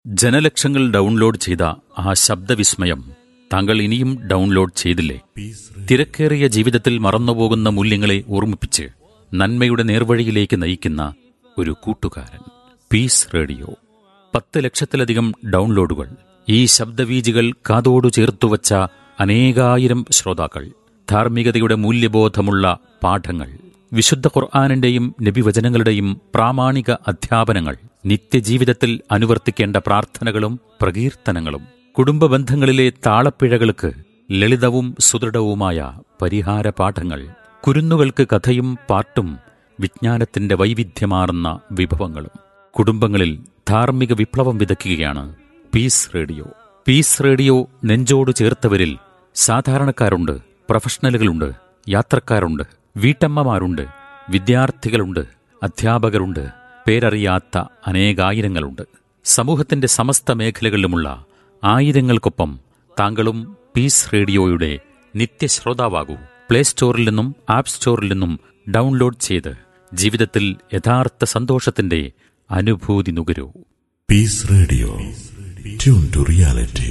ജനലക്ഷങ്ങൾ download ചെയ്ത ആ ശബ്ദവിസ്മയം താങ്കൾ ഇനിയും ഡൗൺലോഡ് ചെയ്തില്ലേ? തിരക്കേറിയ ജീവിതത്തിൽ മറന്നുപോകുന്ന മൂല്യങ്ങളെ ഓർമ്മിപ്പിച്ച് നന്മയുടെ നേർവഴിയിലേക്ക് നയിക്കുന്ന ഒരു കൂട്ടുകാരൻ. Piece radio. 10 ലക്ഷത്തിലധികം ഡൗൺലോഡുകൾ. ഈ ശബ്ദവീജികൾ കാതോടു ചേർത്തുവച്ച അനേകായിരം ശ്രോതാക്കൾ. ധാർമ്മികതയുടെ മൂല്യബോധമുള്ള പാഠങ്ങൾ, വിശുദ്ധ ഖുർആനിന്റെയും നബിവചനങ്ങളുടെയും പ്രാമാണിക അധ്യാപനങ്ങൾ, നിത്യജീവിതത്തിൽ അനുവർത്തിക്കേണ്ട പ്രാർത്ഥനകളും പ്രകീർത്തനങ്ങളും, കുടുംബ ബന്ധങ്ങളിലെ താളപ്പിഴകൾക്ക് ലളിതവും സുദൃഢവുമായ പരിഹാര പാഠങ്ങൾ, കുരുന്നുകൾക്ക് കഥയും പാട്ടും വിജ്ഞാനത്തിന്റെ വൈവിധ്യമാർന്ന വിഭവങ്ങളും. കുടുംബങ്ങളിൽ ധാർമ്മിക വിപ്ലവം വിതയ്ക്കുകയാണ് പീസ് റേഡിയോ. പീസ് റേഡിയോ നെഞ്ചോട് ചേർത്തവരിൽ സാധാരണക്കാരുണ്ട്, പ്രൊഫഷണലുകളുണ്ട്, യാത്രക്കാരുണ്ട്, വീട്ടമ്മമാരുണ്ട്, വിദ്യാർത്ഥികളുണ്ട്, അധ്യാപകരുണ്ട്, പേരറിയാത്ത അനേകായിരങ്ങളുണ്ട്. സമൂഹത്തിന്റെ സമസ്ത മേഖലകളിലുമുള്ള ആയിരങ്ങൾക്കൊപ്പം താങ്കളും പീസ് റേഡിയോയുടെ നിത്യശ്രോതാവാകൂ. പ്ലേ സ്റ്റോറിൽ നിന്നും ആപ്പ് സ്റ്റോറിൽ നിന്നും ഡൗൺലോഡ് ചെയ്ത് ജീവിതത്തിൽ യഥാർത്ഥ സന്തോഷത്തിന്റെ അനുഭൂതി നുകരൂ. Piece radio, tune to reality.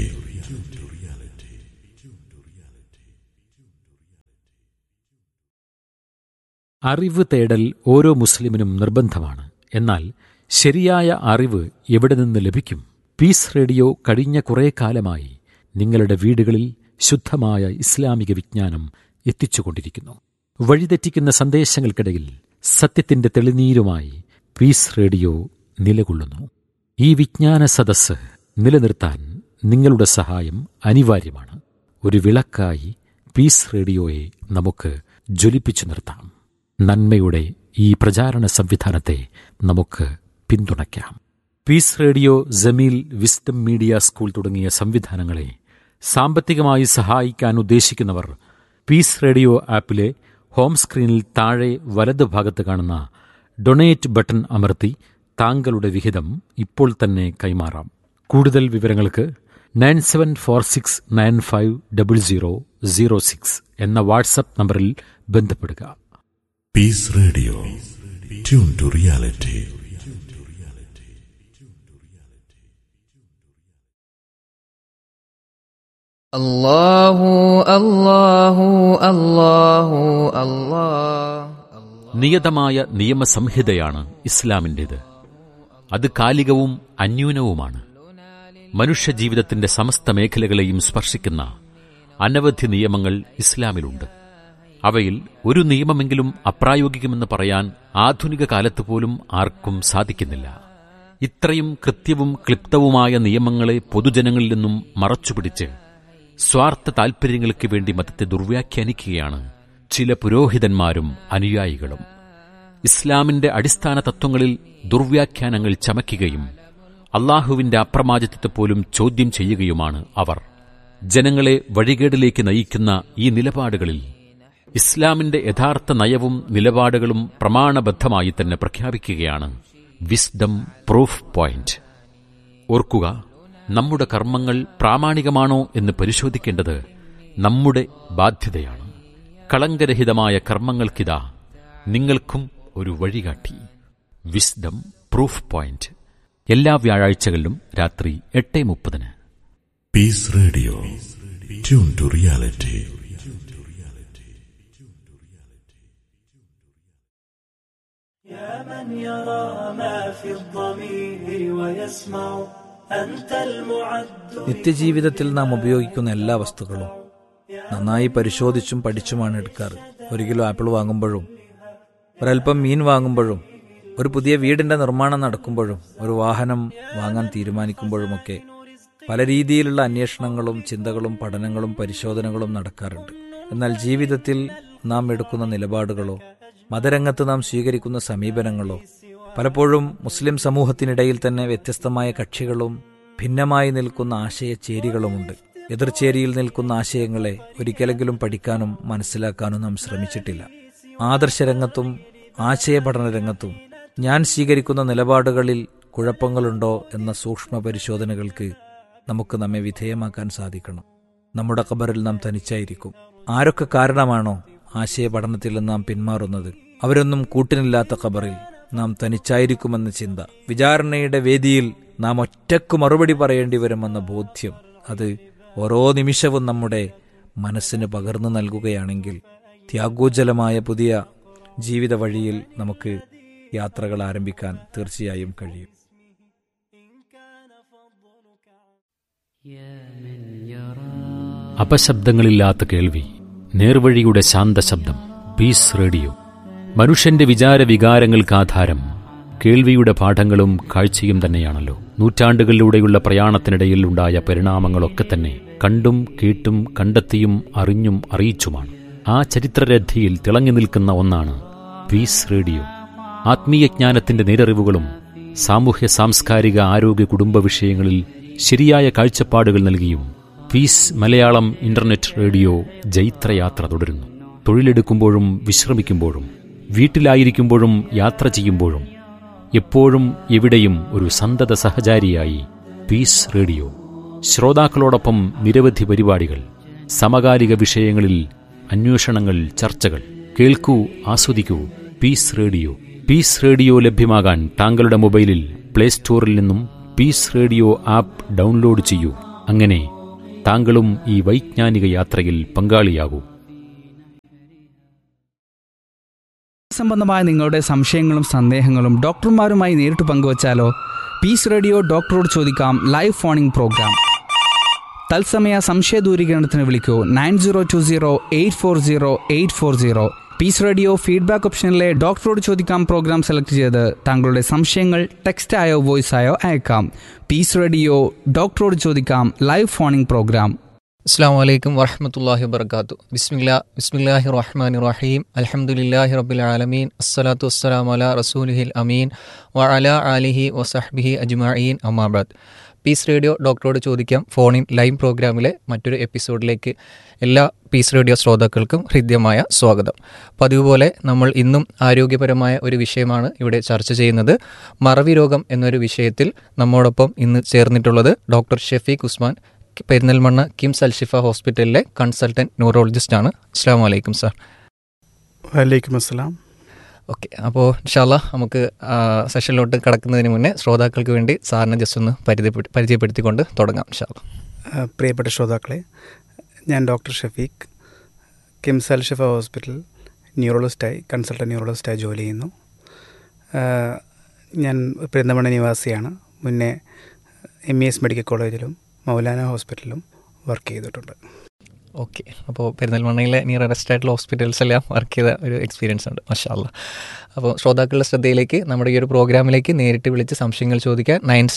അറിവ് തേടൽ ഓരോ മുസ്ലിമിനും നിർബന്ധമാണ്. എന്നാൽ ശരിയായ അറിവ് എവിടെ നിന്ന് ലഭിക്കും? പീസ് റേഡിയോ കഴിഞ്ഞ കുറേ കാലമായി നിങ്ങളുടെ വീടുകളിൽ ശുദ്ധമായ ഇസ്ലാമിക വിജ്ഞാനം എത്തിച്ചുകൊണ്ടിരിക്കുന്നു. വഴിതെറ്റിക്കുന്ന സന്ദേശങ്ങൾക്കിടയിൽ സത്യത്തിന്റെ തെളിനീരുമായി പീസ് റേഡിയോ നിലകൊള്ളുന്നു. ഈ വിജ്ഞാന സദസ്സ് നിലനിർത്താൻ നിങ്ങളുടെ സഹായം അനിവാര്യമാണ്. ഒരു വിളക്കായി പീസ് റേഡിയോയെ നമുക്ക് ജ്വലിപ്പിച്ചു നിർത്താം. നന്മയുടെ ഈ പ്രചാരണ സംവിധാനത്തെ നമുക്ക് പിന്തുണയ്ക്കാം. Piece radio, Jameel, wisdom media school തുടങ്ങിയ സംവിധാനങ്ങളെ സാമ്പത്തികമായി സഹായിക്കാൻ ഉദ്ദേശിക്കുന്നവർ പീസ് റേഡിയോ ആപ്പിലെ ഹോം സ്ക്രീനിൽ താഴെ വലത് ഭാഗത്ത് കാണുന്ന ഡൊണേറ്റ് ബട്ടൺ അമർത്തി താങ്കളുടെ വിഹിതം ഇപ്പോൾ തന്നെ കൈമാറാം. കൂടുതൽ വിവരങ്ങൾക്ക് 9746950006 എന്ന വാട്സ്ആപ്പ് നമ്പറിൽ ബന്ധപ്പെടുക. Piece radio, tune to reality. അല്ലാഹു അല്ലാഹു അല്ലാഹു അല്ലാഹ്. നിയതമായ നിയമസംഹിതയാണ് ഇസ്ലാമിൻ്റേത്. അത് കാലികവും അന്യൂനവുമാണ്. മനുഷ്യജീവിതത്തിന്റെ സമസ്ത മേഖലകളെയും സ്പർശിക്കുന്ന അനവധി നിയമങ്ങൾ ഇസ്ലാമിലുണ്ട്. അവയിൽ ഒരു നിയമമെങ്കിലും അപ്രായോഗികമെന്ന് പറയാൻ ആധുനിക കാലത്ത് പോലും ആർക്കും സാധിക്കുന്നില്ല. ഇത്രയും കൃത്യവും ക്ലിപ്തവുമായ നിയമങ്ങളെ പൊതുജനങ്ങളിൽ നിന്നും മറച്ചുപിടിച്ച് സ്വാർത്ഥ താൽപര്യങ്ങൾക്ക് വേണ്ടി മതത്തെ ദുർവ്യാഖ്യാനിക്കുകയാണ് ചില പുരോഹിതന്മാരും അനുയായികളും. ഇസ്ലാമിന്റെ അടിസ്ഥാന തത്വങ്ങളിൽ ദുർവ്യാഖ്യാനങ്ങൾ ചമയ്ക്കുകയും അള്ളാഹുവിന്റെ അപ്രമാദിത്വത്തെ പോലും ചോദ്യം ചെയ്യുകയുമാണ് അവർ. ജനങ്ങളെ വഴികേടിലേക്ക് നയിക്കുന്ന ഈ നിലപാടുകളിൽ ഇസ്ലാമിന്റെ യഥാർത്ഥ നയവും നിലപാടുകളും പ്രമാണബദ്ധമായി തന്നെ പ്രഖ്യാപിക്കുകയാണ് വിസ്ഡം പ്രൂഫ് പോയിന്റ്. ഓർക്കുക, നമ്മുടെ കർമ്മങ്ങൾ പ്രാമാണികമാണോ എന്ന് പരിശോധിക്കേണ്ടത് നമ്മുടെ ബാധ്യതയാണ്. കളങ്കരഹിതമായ കർമ്മങ്ങൾക്കിതാ നിങ്ങൾക്കും ഒരു വഴികാട്ടി. വിസ്ഡം പ്രൂഫ് പോയിന്റ് എല്ലാ വ്യാഴാഴ്ചകളിലും രാത്രി 8:30. Piece radio, tune to reality. നിത്യജീവിതത്തിൽ നാം ഉപയോഗിക്കുന്ന എല്ലാ വസ്തുക്കളും നന്നായി പരിശോധിച്ചും പഠിച്ചുമാണ് എടുക്കാറ്. 1 കിലോ ആപ്പിൾ വാങ്ങുമ്പോഴും, ഒരൽപ്പം മീൻ വാങ്ങുമ്പോഴും, ഒരു പുതിയ വീടിന്റെ നിർമ്മാണം നടക്കുമ്പോഴും, ഒരു വാഹനം വാങ്ങാൻ തീരുമാനിക്കുമ്പോഴുമൊക്കെ പല രീതിയിലുള്ള അന്വേഷണങ്ങളും ചിന്തകളും പഠനങ്ങളും പരിശോധനകളും നടക്കാറുണ്ട്. എന്നാൽ ജീവിതത്തിൽ നാം എടുക്കുന്ന നിലപാടുകളോ മതരംഗത്ത് നാം സ്വീകരിക്കുന്ന സമീപനങ്ങളോ പലപ്പോഴും മുസ്ലിം സമൂഹത്തിനിടയിൽ തന്നെ വ്യത്യസ്തമായ കക്ഷികളും ഭിന്നമായി നിൽക്കുന്ന ആശയചേരികളുമുണ്ട്. എതിർചേരിയിൽ നിൽക്കുന്ന ആശയങ്ങളെ ഒരിക്കലെങ്കിലും പഠിക്കാനും മനസ്സിലാക്കാനും നാം ശ്രമിച്ചിട്ടില്ല. ആദർശരംഗത്തും ആശയപഠന രംഗത്തും ഞാൻ സ്വീകരിക്കുന്ന നിലപാടുകളിൽ കുഴപ്പങ്ങളുണ്ടോ എന്ന സൂക്ഷ്മ പരിശോധനകൾക്ക് നമുക്ക് നമ്മെ വിധേയമാക്കാൻ സാധിക്കണം. നമ്മുടെ ഖബറിൽ നാം തനിച്ചായിരിക്കും. ആരൊക്കെ കാരണമാണോ ആശയപഠനത്തിൽ നിന്ന് നാം പിന്മാറുന്നത്, അവരൊന്നും കൂട്ടിനില്ലാത്ത ഖബറിൽ നാം തനിച്ചായിരിക്കുമെന്ന ചിന്ത വിചാരണയുടെ വേദിയിൽ നാം ഒറ്റക്ക് മറുപടി പറയേണ്ടി വരുമെന്ന ബോധ്യം, അത് ഓരോ നിമിഷവും നമ്മുടെ മനസ്സിന് പകർന്നു നൽകുകയാണെങ്കിൽ ത്യാഗോജ്ജലമായ പുതിയ ജീവിത വഴിയിൽ നമുക്ക് യാത്രകൾ ആരംഭിക്കാൻ തീർച്ചയായും കഴിയും. അപശബ്ദങ്ങളില്ലാത്ത കേൾവി, നേർവഴിയുടെ ശാന്തശബ്ദം. Piece radio. മനുഷ്യന്റെ വിചാരവികാരങ്ങൾക്ക് ആധാരം കേൾവിയുടെ പാഠങ്ങളും കാഴ്ചയും തന്നെയാണല്ലോ. നൂറ്റാണ്ടുകളിലൂടെയുള്ള പ്രയാണത്തിനിടയിൽ ഉണ്ടായ പരിണാമങ്ങളൊക്കെ തന്നെ കണ്ടും കേട്ടും കണ്ടെത്തിയും അറിഞ്ഞും അറിയിച്ചുമാണ്. ആ ചരിത്രരഥിയിൽ തിളങ്ങി നിൽക്കുന്ന ഒന്നാണ് പീസ് റേഡിയോ. ആത്മീയജ്ഞാനത്തിന്റെ നേരറിവുകളും സാമൂഹ്യ സാംസ്കാരിക ആരോഗ്യ കുടുംബ വിഷയങ്ങളിൽ ശരിയായ കാഴ്ചപ്പാടുകൾ നൽകിയും പീസ് മലയാളം ഇന്റർനെറ്റ് റേഡിയോ ജൈത്രയാത്ര തുടരുന്നു. തൊഴിലെടുക്കുമ്പോഴും വിശ്രമിക്കുമ്പോഴും വീട്ടിലായിരിക്കുമ്പോഴും യാത്ര ചെയ്യുമ്പോഴും എപ്പോഴും എവിടെയും ഒരു സന്തത സഹചാരിയായി പീസ് റേഡിയോ. ശ്രോതാക്കളോടൊപ്പം നിരവധി പരിപാടികൾ, സമകാലിക വിഷയങ്ങളിൽ അന്വേഷണങ്ങൾ, ചർച്ചകൾ. കേൾക്കൂ, ആസ്വദിക്കൂ. Piece radio. പീസ് റേഡിയോ ലഭ്യമാകാൻ താങ്കളുടെ മൊബൈലിൽ പ്ലേ സ്റ്റോറിൽ നിന്നും പീസ് റേഡിയോ ആപ്പ് ഡൗൺലോഡ് ചെയ്യൂ. അങ്ങനെ താങ്കളും ഈ വൈജ്ഞാനിക യാത്രയിൽ പങ്കാളിയാകൂ. സംബന്ധമായ നിങ്ങളുടെ സംശയങ്ങളും സന്ദേഹങ്ങളും ഡോക്ടർമാരുമായി നേരിട്ട് പങ്കുവച്ചാലോ? പീസ് റേഡിയോ ഡോക്ടറോട് ചോദിക്കാം ലൈവ് ഫോണിംഗ് പ്രോഗ്രാം. തത്സമയ സംശയ ദൂരീകരണത്തിന് വിളിക്കൂ 9020840840. പീസ് റേഡിയോ ഫീഡ്ബാക്ക് ഓപ്ഷനിലെ ഡോക്ടറോട് ചോദിക്കാം പ്രോഗ്രാം സെലക്ട് ചെയ്ത് താങ്കളുടെ സംശയങ്ങൾ ടെക്സ്റ്റായോ വോയിസായോ അയക്കാം. പീസ് റേഡിയോ ഡോക്ടറോട് ചോദിക്കാം ലൈവ് ഫോണിംഗ് പ്രോഗ്രാം. അസ്സലാമു അലൈക്കും വറഹ്മത്തുള്ളാഹി വബറകാതുഹു. ബിസ്മില്ലാഹിർ റഹ്മാനിർ റഹീം. അൽഹംദുലില്ലാഹി റബ്ബിൽ ആലമീൻ. അസ്സലാത്തു വസ്സലാമു അലാ റസൂലിഹിൽ അമീൻ വഅലാ ആലിഹി വസഹ്ബിഹി അജ്മഈൻ. അമ്മാ ബഅദ്. പീസ് റേഡിയോ ഡോക്ടറോട് ചോദിക്കാം ഫോണിൻ ലൈവ് പ്രോഗ്രാമിലെ മറ്റൊരു എപ്പിസോഡിലേക്ക് എല്ലാ പീസ് റേഡിയോ ശ്രോതാക്കൾക്കും ഹൃദ്യമായ സ്വാഗതം. പതിവ് പോലെ നമ്മൾ ഇന്നും ആരോഗ്യപരമായ ഒരു വിഷയമാണ് ഇവിടെ ചർച്ച ചെയ്യുന്നത്. മറവി രോഗം എന്നൊരു വിഷയത്തിൽ നമ്മോടൊപ്പം ഇന്ന് ചേർന്നിട്ടുള്ളത് ഡോക്ടർ ഷഫീഖ് ഉസ്മാൻ, പെരിന്തൽമണ്ണ കിംസ് അൽഷിഫ ഹോസ്പിറ്റലിലെ കൺസൾട്ടൻറ്റ് ന്യൂറോളജിസ്റ്റ് ആണ്. അസ്സലാമു അലൈക്കും സാർ. വലൈക്കും അസ്സലാം. ഓക്കെ, അപ്പോൾ ഇൻഷാല്ലാ നമുക്ക് സെഷനിലോട്ട് കടക്കുന്നതിന് മുന്നേ ശ്രോതാക്കൾക്ക് വേണ്ടി സാറിനെ ജസ്റ്റ് ഒന്ന് പരിചയപ്പെടുത്തിക്കൊണ്ട് തുടങ്ങാം ഇൻഷാല്ലാ. പ്രിയപ്പെട്ട ശ്രോതാക്കളെ, ഞാൻ doctor Shafeeq, KIMS Alshifa hospital ന്യൂറോളജിസ്റ്റായി consultant ന്യൂറോളജിസ്റ്റായി ജോലി ചെയ്യുന്നു. ഞാൻ പെരിന്തൽമണ്ണ നിവാസിയാണ്. മുന്നേ MES മെഡിക്കൽ കോളേജിലും മൗലാന ഹോസ്പിറ്റലിലും വർക്ക് ചെയ്തിട്ടുണ്ട്. ഓക്കെ, അപ്പോൾ പെരിന്തൽമണ്ണയിലെ നിയറസ്റ്റ് ആയിട്ടുള്ള ഹോസ്പിറ്റൽസ് എല്ലാം വർക്ക് ചെയ്ത ഒരു എക്സ്പീരിയൻസ് ഉണ്ട്. മാഷാ അല്ലാ. അപ്പോൾ ശ്രോതാക്കളുടെ ശ്രദ്ധയിലേക്ക് നമ്മുടെ ഈ ഒരു പ്രോഗ്രാമിലേക്ക് നേരിട്ട് വിളിച്ച് സംശയങ്ങൾ ചോദിക്കാൻ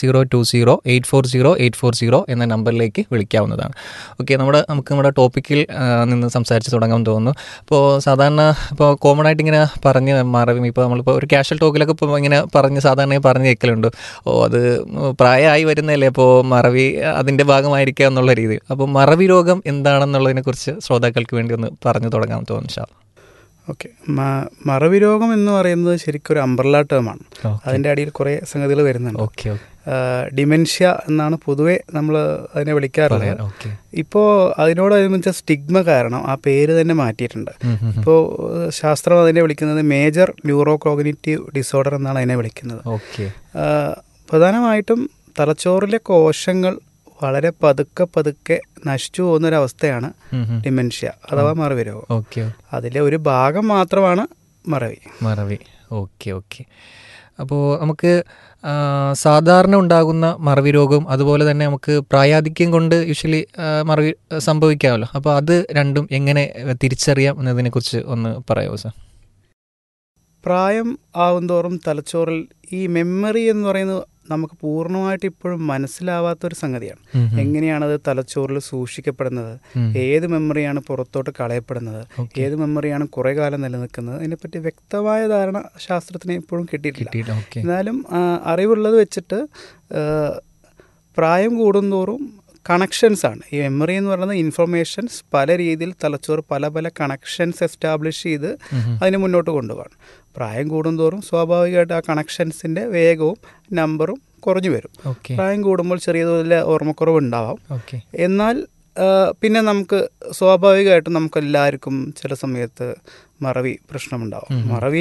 9020840840 എന്ന നമ്പറിലേക്ക് വിളിക്കാവുന്നതാണ്. ഓക്കെ, നമ്മുടെ ടോപ്പിക്കിൽ നിന്ന് സംസാരിച്ച് തുടങ്ങാൻ തോന്നുന്നു. അപ്പോൾ സാധാരണ ഇപ്പോൾ കോമൺ ആയിട്ട് ഇങ്ങനെ പറഞ്ഞ് മറവി, ഇപ്പോൾ നമ്മളിപ്പോൾ ഒരു കാഷ്വൽ ടോക്കിലൊക്കെ ഇപ്പോൾ ഇങ്ങനെ സാധാരണ പറഞ്ഞ് കേൾക്കലുണ്ട്, അത് പ്രായമായി വരുന്നതല്ലേ, അപ്പോൾ മറവി അതിൻ്റെ ഭാഗമായിരിക്കുക എന്നുള്ള രീതി. അപ്പോൾ മറവി രോഗം എന്താണെന്നുള്ളതിനെക്കുറിച്ച് ശ്രോതാക്കൾക്ക് വേണ്ടി ഒന്ന് പറഞ്ഞു തുടങ്ങാൻ തോന്നുന്നു. ഓക്കെ, മറവി രോഗം എന്ന് പറയുന്നത് ശരിക്കും ഒരു അംബ്രല്ല ടേമാണ്. അതിൻ്റെ അടിയിൽ കുറേ സംഗതികൾ വരുന്നുണ്ട്. ഡിമെൻഷ്യ എന്നാണ് പൊതുവെ നമ്മൾ അതിനെ വിളിക്കാറുള്ളത്. ഇപ്പോൾ അതിനോടനുബന്ധിച്ച സ്റ്റിഗ്മ കാരണം ആ പേര് തന്നെ മാറ്റിയിട്ടുണ്ട്. ഇപ്പോൾ ശാസ്ത്രം അതിനെ വിളിക്കുന്നത് മേജർ ന്യൂറോ കോഗ്നിറ്റീവ് ഡിസോർഡർ എന്നാണ് അതിനെ വിളിക്കുന്നത്. പ്രധാനമായിട്ടും തലച്ചോറിലെ കോശങ്ങൾ വളരെ പതുക്കെ നശിച്ചു പോകുന്നൊരവസ്ഥയാണ് ഡിമെൻഷ്യ അഥവാ മറവി രോഗം. അതിലെ ഒരു ഭാഗം മാത്രമാണ് മറവി. ഓക്കെ. അപ്പോൾ നമുക്ക് സാധാരണ ഉണ്ടാകുന്ന മറവി രോഗവും അതുപോലെ തന്നെ നമുക്ക് പ്രായാധിക്യം കൊണ്ട് യൂഷ്വലി മറവി സംഭവിക്കാമല്ലോ. അപ്പോൾ അത് രണ്ടും എങ്ങനെ തിരിച്ചറിയാം എന്നതിനെക്കുറിച്ച് ഒന്ന് പറയാമോ സാർ? പ്രായം ആവുന്തോറും തലച്ചോറിൽ ഈ മെമ്മറി എന്ന് പറയുന്നത് നമുക്ക് പൂർണ്ണമായിട്ട് ഇപ്പോഴും മനസ്സിലാവാത്തൊരു സംഗതിയാണ്. എങ്ങനെയാണത് തലച്ചോറിൽ സൂക്ഷിക്കപ്പെടുന്നത്, ഏത് മെമ്മറിയാണ് പുറത്തോട്ട് കളയപ്പെടുന്നത്, ഏത് മെമ്മറിയാണ് കുറേ കാലം നിലനിൽക്കുന്നത്, അതിനെപ്പറ്റി വ്യക്തമായ ധാരണ ശാസ്ത്രത്തിന് ഇപ്പോഴും കിട്ടിയിട്ടില്ല. എന്നാലും അറിവുള്ളത് വെച്ചിട്ട് പ്രായം കൂടുന്തോറും കണക്ഷൻസാണ് ഈ മെമ്മറി എന്ന് പറയുന്നത്. ഇൻഫർമേഷൻസ് പല രീതിയിൽ തലച്ചോറ് പല കണക്ഷൻസ് എസ്റ്റാബ്ലിഷ് ചെയ്ത് അതിന് മുന്നോട്ട് കൊണ്ടുപോകണം. പ്രായം കൂടുന്തോറും സ്വാഭാവികമായിട്ട് ആ കണക്ഷൻസിൻ്റെ വേഗവും നമ്പറും കുറഞ്ഞു വരും. പ്രായം കൂടുമ്പോൾ ചെറിയ തോതിൽ ഓർമ്മക്കുറവ് ഉണ്ടാവാം. എന്നാൽ പിന്നെ നമുക്ക് സ്വാഭാവികമായിട്ടും നമുക്കെല്ലാവർക്കും ചില സമയത്ത് മറവി പ്രശ്നമുണ്ടാവും. മറവി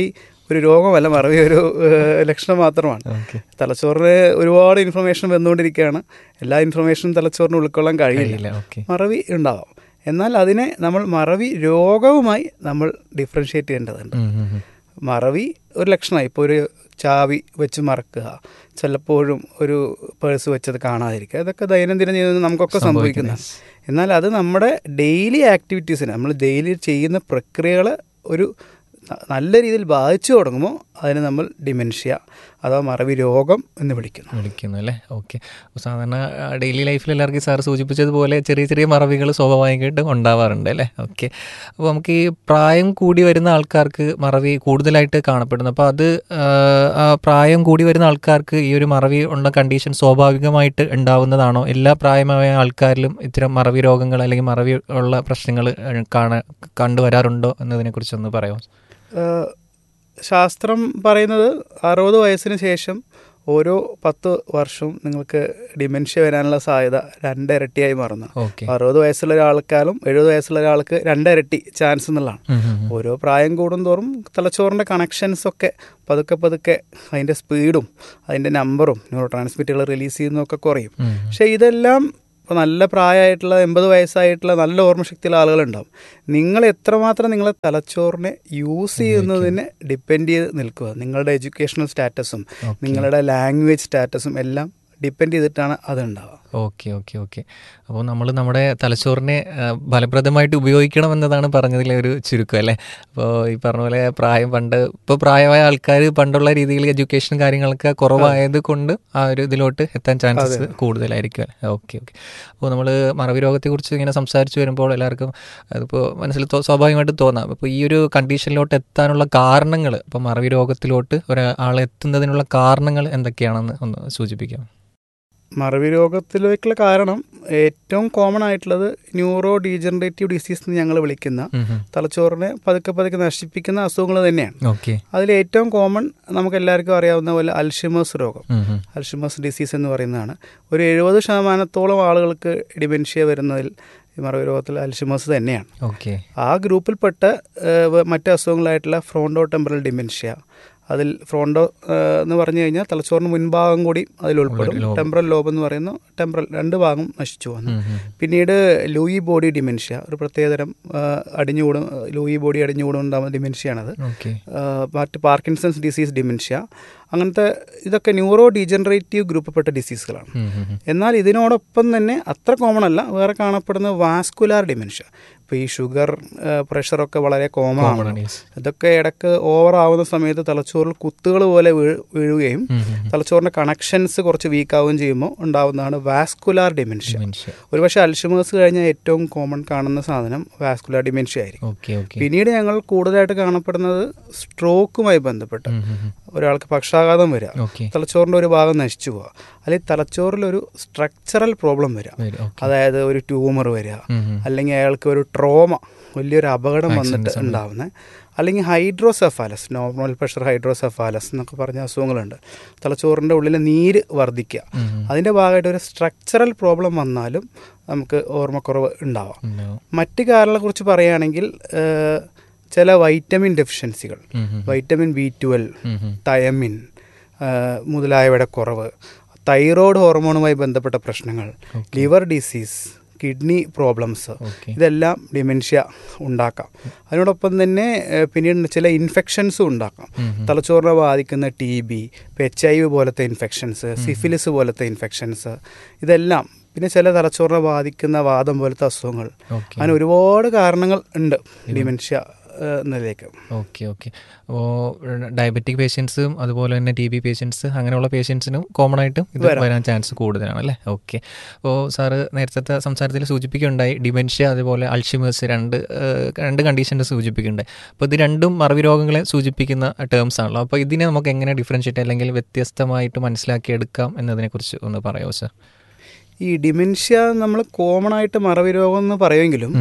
ഒരു രോഗമല്ല, മറവി ഒരു ലക്ഷണം മാത്രമാണ്. തലച്ചോറിന് ഒരുപാട് ഇൻഫർമേഷൻ വന്നുകൊണ്ടിരിക്കുകയാണ്. എല്ലാ ഇൻഫർമേഷനും തലച്ചോറിന് ഉൾക്കൊള്ളാൻ കഴിയില്ല, മറവി ഉണ്ടാവാം. എന്നാൽ അതിനെ നമ്മൾ മറവി രോഗവുമായി നമ്മൾ ഡിഫറൻഷ്യേറ്റ് ചെയ്യേണ്ടതുണ്ട്. മറവി ഒരു ലക്ഷണമായി. ഇപ്പോൾ ഒരു ചാവി വെച്ച് മറക്കുക, ചിലപ്പോഴും ഒരു പേഴ്സ് വെച്ചത് കാണാതിരിക്കുക, ഇതൊക്കെ ദൈനംദിന ജീവിതത്തിൽ നമുക്കൊക്കെ സംഭവിക്കുന്നതാണ്. എന്നാൽ അത് നമ്മുടെ ഡെയിലി ആക്ടിവിറ്റീസിന്, നമ്മൾ ഡെയിലി ചെയ്യുന്ന പ്രക്രിയകളെ ഒരു നല്ല രീതിയിൽ ബാധിച്ചു തുടങ്ങുമ്പോൾ അതിന് നമ്മൾ ഡിമെൻഷ്യ അഥവാ മറവി രോഗം എന്ന് വിളിക്കുന്നു അല്ലേ. ഓക്കെ. സാധാരണ ഡെയിലി ലൈഫിൽ എല്ലാവർക്കും സാർ സൂചിപ്പിച്ചതുപോലെ ചെറിയ ചെറിയ മറവികൾ സ്വാഭാവികമായിട്ടും ഉണ്ടാവാറുണ്ട് അല്ലേ. ഓക്കെ. അപ്പോൾ നമുക്ക് ഈ പ്രായം കൂടി വരുന്ന ആൾക്കാർക്ക് മറവി കൂടുതലായിട്ട് കാണപ്പെടുന്നു. അപ്പോൾ അത് പ്രായം കൂടി വരുന്ന ആൾക്കാർക്ക് ഈ ഒരു മറവി ഉള്ള കണ്ടീഷൻ സ്വാഭാവികമായിട്ട് ഉണ്ടാവുന്നതാണോ? എല്ലാ പ്രായമായ ആൾക്കാരിലും ഇത്തരം മറവി രോഗങ്ങൾ അല്ലെങ്കിൽ മറവി ഉള്ള പ്രശ്നങ്ങൾ കണ്ടുവരാറുണ്ടോ എന്നതിനെക്കുറിച്ചൊന്ന് പറയാമോ? ശാസ്ത്രം പറയുന്നത് 60 വയസ്സിന് ശേഷം ഓരോ 10 വർഷവും നിങ്ങൾക്ക് ഡിമെൻഷ്യ വരാനുള്ള സാധ്യത 2 ഇരട്ടിയായി മാറുന്നു. 60 വയസ്സുള്ള ഒരാൾക്കാലും 70 വയസ്സുള്ള ഒരാൾക്ക് 2 ഇരട്ടി ചാൻസ് എന്നുള്ളതാണ്. ഓരോ പ്രായം കൂടുന്തോറും തലച്ചോറിൻ്റെ കണക്ഷൻസൊക്കെ പതുക്കെ അതിൻ്റെ സ്പീഡും അതിൻ്റെ നമ്പറും ന്യൂറോ ട്രാൻസ്മിറ്റുകൾ റിലീസ് ചെയ്യുന്നതൊക്കെ കുറയും. പക്ഷേ ഇതെല്ലാം ഇപ്പോൾ നല്ല പ്രായമായിട്ടുള്ള 80 വയസ്സായിട്ടുള്ള നല്ല ഓർമ്മശക്തിയുള്ള ആളുകളുണ്ടാവും. നിങ്ങൾ എത്രമാത്രം നിങ്ങളെ തലച്ചോറിനെ യൂസ് ചെയ്യുന്നതിനെ ഡിപ്പെൻഡ് ചെയ്ത് നിൽക്കുക. നിങ്ങളുടെ എഡ്യൂക്കേഷണൽ സ്റ്റാറ്റസും നിങ്ങളുടെ ലാംഗ്വേജ് സ്റ്റാറ്റസും എല്ലാം ഡിപ്പെൻഡ് ചെയ്തിട്ടാണ് അതുണ്ടാവുക. ഓക്കെ. അപ്പോൾ നമ്മൾ നമ്മുടെ തലച്ചോറിനെ ഫലപ്രദമായിട്ട് ഉപയോഗിക്കണം എന്നതാണ് പറഞ്ഞതിലെ ഒരു ചുരുക്കം അല്ലേ. അപ്പോൾ ഈ പറഞ്ഞ പോലെ ഇപ്പോൾ പ്രായമായ ആൾക്കാർ പണ്ടുള്ള രീതിയിൽ എഡ്യൂക്കേഷൻ കാര്യങ്ങളൊക്കെ കുറവായത് കൊണ്ട് ആ ഒരു ഇതിലോട്ട് എത്താൻ ചാൻസസ് കൂടുതലായിരിക്കും അല്ലേ. ഓക്കെ. അപ്പോൾ നമ്മൾ മറവി രോഗത്തെക്കുറിച്ച് ഇങ്ങനെ സംസാരിച്ച് വരുമ്പോൾ എല്ലാവർക്കും അതിപ്പോൾ മനസ്സിൽ സ്വാഭാവികമായിട്ട് തോന്നാം, ഇപ്പോൾ ഈ ഒരു കണ്ടീഷനിലോട്ട് എത്താനുള്ള കാരണങ്ങൾ, ഇപ്പോൾ മറവി രോഗത്തിലോട്ട് ഒരാൾ എത്തുന്നതിനുള്ള കാരണങ്ങൾ എന്തൊക്കെയാണെന്ന് ഒന്ന് സൂചിപ്പിക്കാം. മറവി രോഗത്തിലേക്കുള്ള കാരണം ഏറ്റവും കോമൺ ആയിട്ടുള്ളത് ന്യൂറോ ഡീജനറേറ്റീവ് ഡിസീസ് എന്ന് ഞങ്ങൾ വിളിക്കുന്ന തലച്ചോറിനെ പതുക്കെ നശിപ്പിക്കുന്ന അസുഖങ്ങൾ തന്നെയാണ്. അതിൽ ഏറ്റവും കോമൺ നമുക്ക് എല്ലാവർക്കും അറിയാവുന്ന പോലെ അൽഷിമേഴ്സ് രോഗം, അൽഷിമേഴ്സ് ഡിസീസ് എന്ന് പറയുന്നതാണ്. ഒരു 70% ആളുകൾക്ക് ഡിമെൻഷ്യ വരുന്നതിൽ ഈ മറവി രോഗത്തിൽ അൽഷിമേഴ്സ് തന്നെയാണ്. ആ ഗ്രൂപ്പിൽപ്പെട്ട മറ്റ് അസുഖങ്ങളായിട്ടുള്ള ഫ്രോണ്ടോ ടെമ്പറൽ ഡിമെൻഷ്യ, അതിൽ ഫ്രോണ്ടോ എന്ന് പറഞ്ഞു കഴിഞ്ഞാൽ തലച്ചോറിന് മുൻഭാഗം കൂടി അതിൽ ഉൾപ്പെടും. ടെമ്പറൽ ലോബ് എന്ന് പറയുന്ന ടെമ്പറൽ 2 ഭാഗം നശിച്ചു വന്നു. പിന്നീട് ലൂയി ബോഡി ഡിമെൻഷ്യ, ഒരു പ്രത്യേകതരം ലൂയി ബോഡി അടിഞ്ഞുകൂടുണ്ടാകുന്ന ഡിമെൻഷ്യയാണത്. മറ്റ് പാർക്കിൻസൺസ് ഡിസീസ് ഡിമെൻഷ്യ, അങ്ങനത്തെ ഇതൊക്കെ ന്യൂറോ ഡീജനറേറ്റീവ് ഗ്രൂപ്പിൽപ്പെട്ട ഡിസീസുകളാണ്. എന്നാൽ ഇതിനോടൊപ്പം തന്നെ അത്ര കോമൺ അല്ല വേറെ കാണപ്പെടുന്ന വാസ്കുലാർ ഡിമെൻഷ്യ. ഇപ്പോൾ ഈ ഷുഗർ പ്രഷറൊക്കെ വളരെ കോമൺ ആണ്. ഇതൊക്കെ ഇടയ്ക്ക് ഓവർ ആവുന്ന സമയത്ത് തലച്ചോറിൽ കുത്തുകൾ പോലെ വീഴുകയും തലച്ചോറിൻ്റെ കണക്ഷൻസ് കുറച്ച് വീക്കാവുകയും ചെയ്യുമ്പോൾ ഉണ്ടാവുന്നതാണ് വാസ്കുലാർ ഡിമെൻഷ്യ. ഒരുപക്ഷെ അൽഷിമേഴ്സ് കഴിഞ്ഞാൽ ഏറ്റവും കോമൺ കാണുന്ന സാധനം വാസ്കുലാർ ഡിമെൻഷ്യ ആയിരിക്കും. പിന്നീട് ഞങ്ങൾ കൂടുതലായിട്ട് കാണപ്പെടുന്നത് സ്ട്രോക്കുമായി ബന്ധപ്പെട്ട് ഒരാൾക്ക് പക്ഷാഘാതം വരിക, തലച്ചോറിൻ്റെ ഒരു ഭാഗം നശിച്ചു പോവുക, അല്ലെങ്കിൽ തലച്ചോറിലൊരു സ്ട്രക്ചറൽ പ്രോബ്ലം വരിക, അതായത് ഒരു ട്യൂമർ വരിക, അല്ലെങ്കിൽ അയാൾക്ക് ഒരു ട്രോമ, വലിയൊരു അപകടം വന്നിട്ട് ഉണ്ടാവുന്നത്, അല്ലെങ്കിൽ ഹൈഡ്രോസെഫാലസ്, നോർമൽ പ്രഷർ ഹൈഡ്രോസെഫാലസ് എന്നൊക്കെ പറഞ്ഞ അസുഖങ്ങളുണ്ട്. തലച്ചോറിൻ്റെ ഉള്ളിൽ നീര് വർദ്ധിക്കുക, അതിൻ്റെ ഭാഗമായിട്ട് ഒരു സ്ട്രക്ചറൽ പ്രോബ്ലം വന്നാലും നമുക്ക് ഓർമ്മക്കുറവ് ഉണ്ടാവാം. മറ്റ് കാരണങ്ങളെക്കുറിച്ച് പറയുകയാണെങ്കിൽ ചില വൈറ്റമിൻ ഡെഫിഷ്യൻസികൾ, വൈറ്റമിൻ B12, തയമിൻ മുതലായവയുടെ കുറവ്, തൈറോയ്ഡ് ഹോർമോണുമായി ബന്ധപ്പെട്ട പ്രശ്നങ്ങൾ, ലിവർ ഡിസീസ്, കിഡ്നി പ്രോബ്ലംസ്, ഇതെല്ലാം ഡിമെൻഷ്യ ഉണ്ടാക്കാം. അതിനോടൊപ്പം തന്നെ പിന്നീട് ചില ഇൻഫെക്ഷൻസും ഉണ്ടാക്കാം. തലച്ചോറിനെ ബാധിക്കുന്ന TB, HIV പോലത്തെ ഇൻഫെക്ഷൻസ്, സിഫിലിസ് പോലത്തെ ഇൻഫെക്ഷൻസ്, ഇതെല്ലാം, പിന്നെ ചില തലച്ചോറിനെ ബാധിക്കുന്ന വാദം പോലത്തെ അസുഖങ്ങൾ, അങ്ങനെ ഒരുപാട് കാരണങ്ങൾ ഉണ്ട് ഡിമെൻഷ്യ എന്നതിലേക്ക്. ഓക്കെ. അപ്പോൾ ഡയബറ്റിക് പേഷ്യൻസും അതുപോലെ തന്നെ TB പേഷ്യൻസ്, അങ്ങനെയുള്ള പേഷ്യൻസിനും കോമൺ ആയിട്ടും ഇത് വരാൻ ചാൻസ് കൂടുതലാണ് അല്ലേ. ഓക്കെ. അപ്പോൾ സാറ് നേരത്തെ സംസാരത്തിൽ സൂചിപ്പിക്കുകയുണ്ടായി ഡിമെൻഷ്യ അതുപോലെ അൾഷിമേഴ്സ് രണ്ട് കണ്ടീഷൻസ് സൂചിപ്പിക്കുന്നുണ്ടായി. അപ്പോൾ ഇത് രണ്ടും മറവി രോഗങ്ങളെ സൂചിപ്പിക്കുന്ന ടേംസ് ആണല്ലോ. അപ്പോൾ ഇതിനെ നമുക്ക് എങ്ങനെ ഡിഫറൻഷ്യേറ്റ് അല്ലെങ്കിൽ വ്യത്യസ്തമായിട്ട് മനസ്സിലാക്കിയെടുക്കാം എന്നതിനെക്കുറിച്ച് ഒന്ന് പറയാമോ സാർ? ഈ ഡിമെൻഷ്യ നമ്മൾ കോമൺ ആയിട്ട് മറവി രോഗം എന്ന് പറയുമെങ്കിലും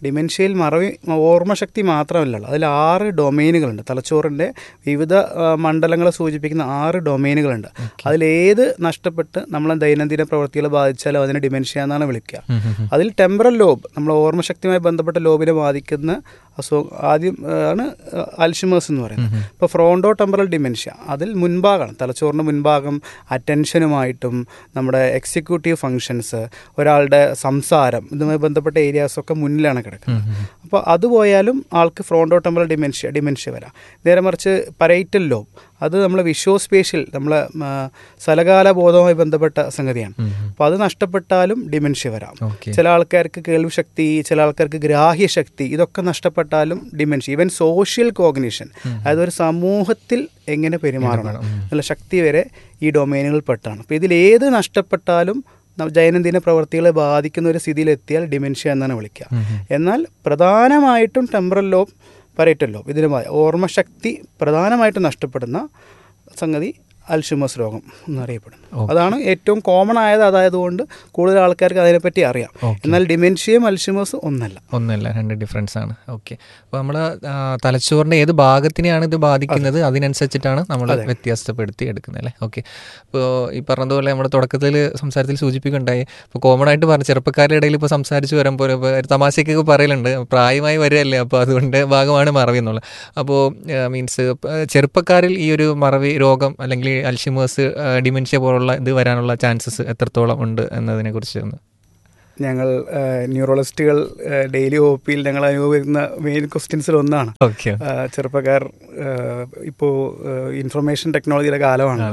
ഡിമെൻഷ്യയിൽ മറവി ഓർമ്മശക്തി മാത്രമല്ലല്ലോ, അതിൽ 6 ഡൊമെയിനുകളുണ്ട്. തലച്ചോറിൻ്റെ വിവിധ മണ്ഡലങ്ങളെ സൂചിപ്പിക്കുന്ന 6 ഡൊമെയിനുകളുണ്ട്. അതിലേത് നഷ്ടപ്പെട്ട് നമ്മളെ ദൈനംദിന പ്രവൃത്തികളെ ബാധിച്ചാലും അതിനെ ഡിമെൻഷ്യ എന്നാണ് വിളിക്കുക. അതിൽ ടെമ്പറൽ ലോബ്, നമ്മളെ ഓർമ്മശക്തിയുമായി ബന്ധപ്പെട്ട ലോബിനെ ബാധിക്കുന്ന അസുഖം ആദ്യം ആണ് അൽഷിമേഴ്സ് എന്ന് പറയുന്നത്. ഇപ്പോൾ ഫ്രോണ്ടോ ടെമ്പറൽ ഡിമെൻഷ്യ അതിൽ മുൻഭാഗമാണ്, തലച്ചോറിൻ്റെ മുൻഭാഗം അറ്റൻഷനുമായിട്ടും നമ്മുടെ എക്സിക്യൂട്ടീവ് ഫങ്ഷൻസ്, ഒരാളുടെ സംസാരം, ഇതുമായി ബന്ധപ്പെട്ട ഏരിയാസൊക്കെ മുന്നിലാണ് കിടക്കുന്നത്. അപ്പോൾ അത് പോയാലും ആൾക്ക് ഫ്രോണ്ടോ ടെമ്പറൽ ഡിമെൻഷ്യ വരാം. നേരെ മറിച്ച് പരൈറ്റൽ ലോബ്, അത് നമ്മളെ വിഷ്വോസ്പേഷ്യൽ, നമ്മളെ സ്ഥലകാല ബോധവുമായി ബന്ധപ്പെട്ട സംഗതിയാണ്. അപ്പോൾ അത് നഷ്ടപ്പെട്ടാലും ഡിമെൻഷ്യ വരാം. ചില ആൾക്കാർക്ക് കേൾവി ശക്തി, ചില ആൾക്കാർക്ക് ഗ്രാഹ്യശക്തി, ഇതൊക്കെ നഷ്ടപ്പെട്ടാലും ഡിമെൻഷ്യ. ഈവൻ സോഷ്യൽ കോഗ്നിഷൻ, അതായത് ഒരു സമൂഹത്തിൽ എങ്ങനെ പെരുമാറണം എന്നുള്ള ശക്തി വരെ ഈ ഡൊമൈനുകളിൽ പെട്ടാണ്. അപ്പോൾ ഇതിലേത് നഷ്ടപ്പെട്ടാലും ദൈനംദിന പ്രവർത്തികളെ ബാധിക്കുന്ന ഒരു സ്ഥിതിയിലെത്തിയാൽ ഡിമെൻഷ്യ എന്നാണ് വിളിക്കുക. എന്നാൽ പ്രധാനമായിട്ടും ടെമ്പറൽ ലോബ്, പരൈറ്റൽ ലോബ്, ഇതിനുമായി ഓർമ്മശക്തി പ്രധാനമായിട്ടും നഷ്ടപ്പെടുന്ന സംഗതി അൽഷിമേഴ്സ് രോഗം എന്നറിയപ്പെടുന്നു. അതാണ് ഏറ്റവും കോമൺ ആയത്. അതായതുകൊണ്ട് കൂടുതൽ ആൾക്കാർക്ക് അതിനെപ്പറ്റി അറിയാം. എന്നാൽ ഡിമെൻഷ്യയും അൽഷിമേഴ്സും ഒന്നല്ല, 2 ഡിഫറൻസ് ആണ്. ഓക്കെ. അപ്പോൾ നമ്മൾ തലച്ചോറിൻ്റെ ഏത് ഭാഗത്തിനെയാണ് ഇത് ബാധിക്കുന്നത് അതിനനുസരിച്ചിട്ടാണ് നമ്മൾ വ്യത്യാസപ്പെടുത്തി എടുക്കുന്നത് അല്ലേ? ഓക്കെ. ഇപ്പോൾ ഈ പറഞ്ഞതുപോലെ നമ്മുടെ തുടക്കത്തിൽ സംസാരത്തിൽ സൂചിപ്പിക്കുകയുണ്ടായി, ഇപ്പോൾ കോമൺ ആയിട്ട് പറഞ്ഞ ചെറുപ്പക്കാരുടെ ഇടയിൽ ഇപ്പോൾ സംസാരിച്ച് വരുമ്പോൾ ഒരു തമാശയ്ക്കൊക്കെ പറയലുണ്ട്, പ്രായമായി വരികയല്ലേ, അപ്പോൾ അതുകൊണ്ട് ഭാഗമാണ് മറവി എന്നുള്ളത്. അപ്പോൾ മീൻസ് ചെറുപ്പക്കാരിൽ ഈ ഒരു മറവി രോഗം അല്ലെങ്കിൽ അൽഷിമേഴ്സ്, ഡിമെൻഷ്യ പോലുള്ള ഇത് വരാനുള്ള ചാൻസസ് എത്രത്തോളം ഉണ്ട് എന്നതിനെ കുറിച്ച് ഒന്ന്. ഞങ്ങൾ ന്യൂറോളജിസ്റ്റുകൾ ഡെയിലി ഒപിയിൽ ഞങ്ങൾ അനുഭവിക്കുന്ന മെയിൻ ക്വസ്റ്റ്യൻസിൽ ഒന്നാണ് ചെറുപ്പക്കാർ. ഇപ്പോൾ ഇൻഫർമേഷൻ ടെക്നോളജിയുടെ കാലമാണ്.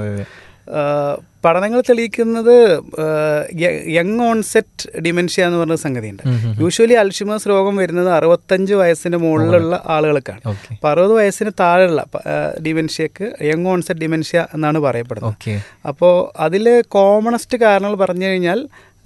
പഠനങ്ങൾ തെളിയിക്കുന്നത് യങ് ഓൺസെറ്റ് ഡിമെൻഷ്യ എന്ന് പറഞ്ഞ സംഗതിയുണ്ട്. യൂഷ്വലി അൽഷിമേഴ്സ് രോഗം വരുന്നത് 65 വയസ്സിന് മുകളിലുള്ള ആളുകൾക്കാണ്. അപ്പോൾ 60 വയസ്സിന് താഴെയുള്ള ഡിമെൻഷ്യക്ക് യങ് ഓൺസെറ്റ് ഡിമെൻഷ്യ എന്നാണ് പറയപ്പെടുന്നത്. അപ്പോൾ അതിൽ കോമണസ്റ്റ് കാരണങ്ങൾ പറഞ്ഞു കഴിഞ്ഞാൽ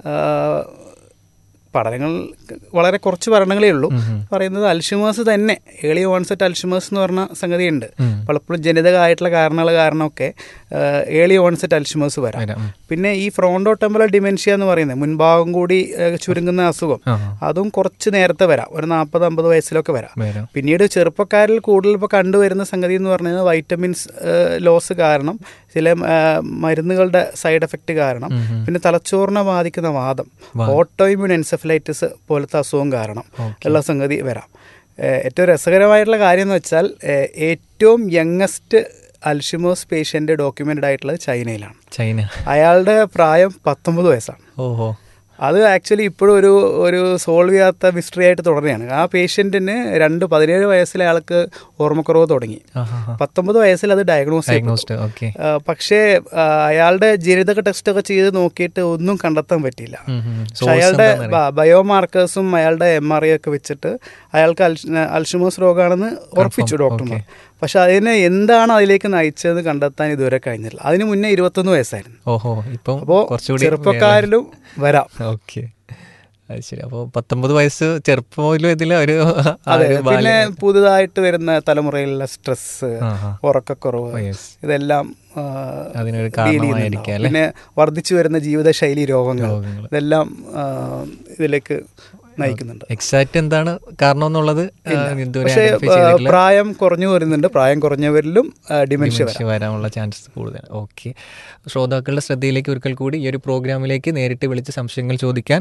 പഠനങ്ങൾ വളരെ കുറച്ച് പഠനങ്ങളേ ഉള്ളൂ. പറയുന്നത് അൽഷിമേഴ്സ് തന്നെ, ഏർലി ഓൺസെറ്റ് അൽഷിമേഴ്സ് എന്ന് പറഞ്ഞ സംഗതിയുണ്ട്. പലപ്പോഴും ജനിതകമായിട്ടുള്ള കാരണങ്ങളൊക്കെ ഏർലി ഓൺസെറ്റ് അൽഷിമേഴ്സ് വരാം. പിന്നെ ഈ ഫ്രോണ്ടോ ടെമ്പറൽ ഡിമെൻഷ്യ എന്ന് പറയുന്നത് മുൻഭാഗം കൂടി ചുരുങ്ങുന്ന അസുഖം, അതും കുറച്ച് നേരത്തെ വരാം, ഒരു 40-50 വയസ്സിലൊക്കെ വരാം. പിന്നീട് ചെറുപ്പക്കാരിൽ കൂടുതൽ ഇപ്പോൾ കണ്ടുവരുന്ന സംഗതി എന്ന് പറയുന്നത് വൈറ്റമിൻസ് ലോസ് കാരണം, ചില മരുന്നുകളുടെ സൈഡ് എഫക്റ്റ് കാരണം, പിന്നെ തലച്ചോറിനെ ബാധിക്കുന്ന വാദം, ഓട്ടോഇമ്യൂൺ എൻസെഫലൈറ്റിസ് പോലത്തെ അസുഖം കാരണം ഉള്ള സംഗതി വരാം. ഏറ്റവും രസകരമായിട്ടുള്ള കാര്യം എന്ന് വെച്ചാൽ ഏറ്റവും യങ്ങസ്റ്റ് അൽഷിമേഴ്സ് പേഷ്യൻ്റ് ഡോക്യുമെൻ്റഡ് ആയിട്ടുള്ളത് ചൈനയിലാണ്. അയാളുടെ പ്രായം 19 വയസ്സാണ്. അത് ആക്ച്വലി ഇപ്പോഴും ഒരു സോൾവ് ചെയ്യാത്ത മിസ്റ്ററി ആയിട്ട് തുടരുകയാണ്. ആ പേഷ്യൻറ്റിന് 17 വയസ്സിലെ ആൾക്ക് ഓർമ്മക്കുറവ് തുടങ്ങി, 19 വയസ്സിൽ അത് ഡയഗ്നോസ്. പക്ഷേ അയാളുടെ ജനിതക ടെസ്റ്റൊക്കെ ചെയ്ത് നോക്കിയിട്ട് ഒന്നും കണ്ടെത്താൻ പറ്റിയില്ല. അയാളുടെ ബയോമാർക്കേഴ്സും അയാളുടെ MRI ഒക്കെ വെച്ചിട്ട് അയാൾക്ക് അൽഷിമേഴ്സ് രോഗമാണെന്ന് ഉറപ്പിച്ചു ഡോക്ടർമാർ. പക്ഷെ അതിനെ എന്താണ് അതിലേക്ക് നയിച്ചതെന്ന് കണ്ടെത്താൻ ഇതുവരെ കഴിഞ്ഞില്ല. അതിന് മുന്നേ 21 വയസ്സായിരുന്നു. അപ്പോൾ ചെറുപ്പക്കാരിലും വരാം. ഓക്കെ, അത് ശരി. അപ്പോൾ 19 വയസ്സ് ചെറുപ്പത്തിലും ഇതിൽ ഒരു പിന്നെ പുതുതായിട്ട് വരുന്ന തലമുറയിലുള്ള സ്ട്രെസ്, ഉറക്കക്കുറവ്, ഇതെല്ലാം അതിനൊരു കാരണമായിരിക്കാം. പിന്നെ വർദ്ധിച്ചു വരുന്ന ജീവിതശൈലി രോഗങ്ങൾ, ഇതെല്ലാം ഇതിലേക്ക് നയിക്കുന്നുണ്ട്. എക്സാക്റ്റ് എന്താണ് കാരണം എന്നുള്ളത് പക്ഷേ പ്രായം കുറഞ്ഞു വരുന്നുണ്ട്. പ്രായം കുറഞ്ഞവരിലും ഡിമെൻഷ്യ വരാനുള്ള ചാൻസസ് കൂടുതലാണ്. ഓക്കെ, ശ്രോതാക്കളുടെ ശ്രദ്ധയിലേക്ക് ഒരിക്കൽ കൂടി ഈ ഒരു പ്രോഗ്രാമിലേക്ക് നേരിട്ട് വിളിച്ച് സംശയങ്ങൾ ചോദിക്കാൻ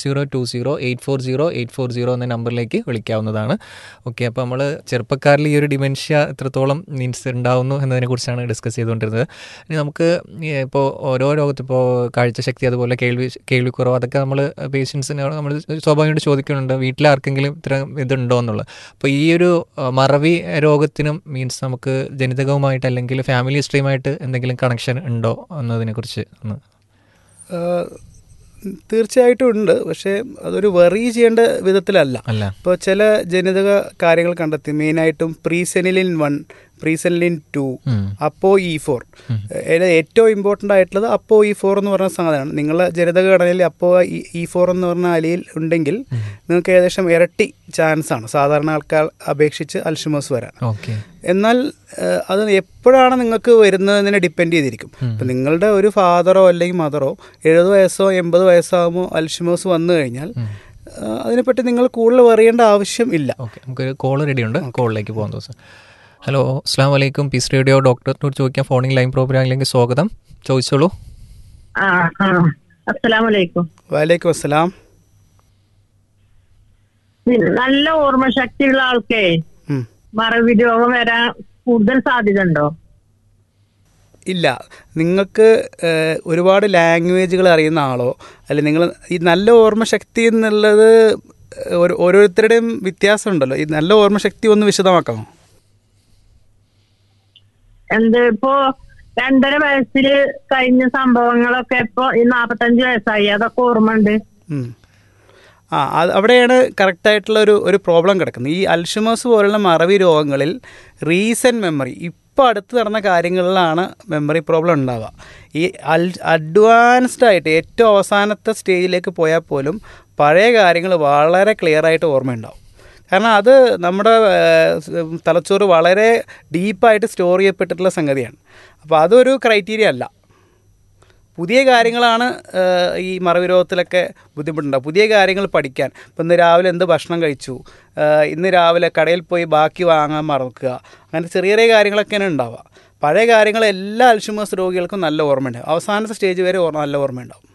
9020840840 എന്ന നമ്പറിലേക്ക് വിളിക്കാവുന്നതാണ്. ഓക്കെ, അപ്പോൾ നമ്മൾ ചെറുപ്പക്കാരിൽ ഈ ഒരു ഡിമെൻഷ്യ എത്രത്തോളം മീൻസ് ഉണ്ടാവുന്നു എന്നതിനെക്കുറിച്ചാണ് ഡിസ്കസ് ചെയ്തുകൊണ്ടിരുന്നത്. ഇനി നമുക്ക് ഇപ്പോൾ ഓരോ രോഗത്ത്, ഇപ്പോൾ കാഴ്ചശക്തി, അതുപോലെ കേൾവിക്കുറവ്, അതൊക്കെ നമ്മൾ പേഷ്യൻസിനോട് നമ്മൾ സ്വാഭാവികമായിട്ട് ചോദിക്കുന്നുണ്ട് വീട്ടിൽ ആർക്കെങ്കിലും ഇത്തരം ഇതുണ്ടോ എന്നുള്ളത്. അപ്പോൾ ഈ ഒരു മറവി രോഗത്തിനും മീൻസ് നമുക്ക് ജനിതകവുമായിട്ട് അല്ലെങ്കിൽ ഫാമിലി ഹിസ്റ്ററിയുമായിട്ട് എന്തെങ്കിലും കണക്ഷൻ ഉണ്ടോ എന്നതിനെക്കുറിച്ച് ഒന്ന്. തീർച്ചയായിട്ടും ഉണ്ട്. പക്ഷേ അതൊരു വെറി ചെയ്യേണ്ട വിധത്തിലല്ല. ഇപ്പോൾ ചില ജനിതക കാര്യങ്ങൾ കണ്ടെത്തി, മെയിനായിട്ടും പ്രീസെനിലിൻ 1, പ്രീസെനിലിൻ 2, അപ്പോ E4. ഏറ്റവും ഇമ്പോർട്ടൻ്റ് ആയിട്ടുള്ളത് അപ്പോ E4 എന്ന് പറഞ്ഞ സാധനമാണ്. നിങ്ങളുടെ ജനിതക ഘടനയിൽ അപ്പോ E4 എന്ന് പറഞ്ഞ അലിയിൽ ഉണ്ടെങ്കിൽ നിങ്ങൾക്ക് ഏകദേശം ഇരട്ടി ചാൻസാണ് സാധാരണ ആൾക്കാർ അപേക്ഷിച്ച് അൽഷിമേഴ്സ് വരാൻ. എന്നാൽ അത് എപ്പോഴാണ് നിങ്ങൾക്ക് വരുന്നതിനെ ഡിപ്പെൻഡ് ചെയ്തിരിക്കും. ഇപ്പം നിങ്ങളുടെ ഒരു ഫാദറോ അല്ലെങ്കിൽ മദറോ 70 വയസ്സോ 80 വയസ്സാകുമ്പോൾ അൽഷിമേഴ്സ് വന്നു കഴിഞ്ഞാൽ അതിനെപ്പറ്റി നിങ്ങൾ കൂടുതൽ അറിയേണ്ട ആവശ്യം ഇല്ല. ഓക്കെ, നമുക്കൊരു കോൾ റെഡി ഉണ്ട്, കോളിലേക്ക് പോകാം ദിവസം. ഹലോ, അസ്സാം വലൈക്കും. പീസ് റേഡിയോ ഡോക്ടറിനോട് ചോദിക്കാൻ ഫോണിംഗ് ലൈൻ പ്രോഗ്രാമിലേക്ക് സ്വാഗതം. ചോദിച്ചോളൂ. അസ്സലാമലൈക്കും. വലൈക്കും അസ്സലാം. നല്ല ഓർമ്മശക്തിയുള്ള ആൾക്കേ മറവി രോഗം വരാൻ കൂടുതൽ സാധ്യത ഉണ്ടോ? ഇല്ല. നിങ്ങൾക്ക് ഒരുപാട് ലാംഗ്വേജുകൾ അറിയുന്ന ആളോ അല്ലെങ്കിൽ നിങ്ങൾ ഈ നല്ല ഓർമ്മശക്തി എന്നുള്ളത് ഓരോരുത്തരുടെയും വ്യത്യാസം ഉണ്ടല്ലോ. ഈ നല്ല ഓർമ്മശക്തി ഒന്ന് വിശദമാക്കാമോ? ഇപ്പോ 2.5 വയസ്സിൽ കഴിഞ്ഞ സംഭവങ്ങളൊക്കെ ഇപ്പൊ ഈ 45 വയസ്സായി, അതൊക്കെ ഓർമ്മ ഉണ്ട്. അവിടെയാണ് കറക്റ്റായിട്ടുള്ള ഒരു പ്രോബ്ലം കിടക്കുന്നത്. ഈ അൽഷിമേഴ്സ് പോലുള്ള മറവി രോഗങ്ങളിൽ റീസെൻറ്റ് മെമ്മറി, ഇപ്പോൾ അടുത്ത് നടന്ന കാര്യങ്ങളിലാണ് മെമ്മറി പ്രോബ്ലം ഉണ്ടാവുക. ഈ അഡ്വാൻസ്ഡ് ആയിട്ട് ഏറ്റവും അവസാനത്തെ സ്റ്റേജിലേക്ക് പോയാൽ പോലും പഴയ കാര്യങ്ങൾ വളരെ ക്ലിയർ ആയിട്ട് ഓർമ്മയുണ്ടാവും. കാരണം അത് നമ്മുടെ തലച്ചോറ് വളരെ ഡീപ്പായിട്ട് സ്റ്റോർ ചെയ്യപ്പെട്ടിട്ടുള്ള സംഗതിയാണ്. അപ്പോൾ അതൊരു ക്രൈറ്റീരിയ അല്ല. പുതിയ കാര്യങ്ങളാണ് ഈ മറവി രോഗത്തിലൊക്കെ ബുദ്ധിമുട്ടുണ്ടാകും. പുതിയ കാര്യങ്ങൾ പഠിക്കാൻ, ഇപ്പം ഇന്ന് രാവിലെ എന്ത് ഭക്ഷണം കഴിച്ചു, ഇന്ന് രാവിലെ കടയിൽ പോയി ബാക്കി വാങ്ങാൻ മറക്കുക, അങ്ങനെ ചെറിയ ചെറിയ കാര്യങ്ങളൊക്കെയാണ് ഉണ്ടാവുക. പഴയ കാര്യങ്ങൾ എല്ലാ അൽഷിമേഴ്സ് രോഗികൾക്കും നല്ല ഓർമ്മയുണ്ടാവും. അവസാനത്തെ സ്റ്റേജ് വരെ നല്ല ഓർമ്മയുണ്ടാവും.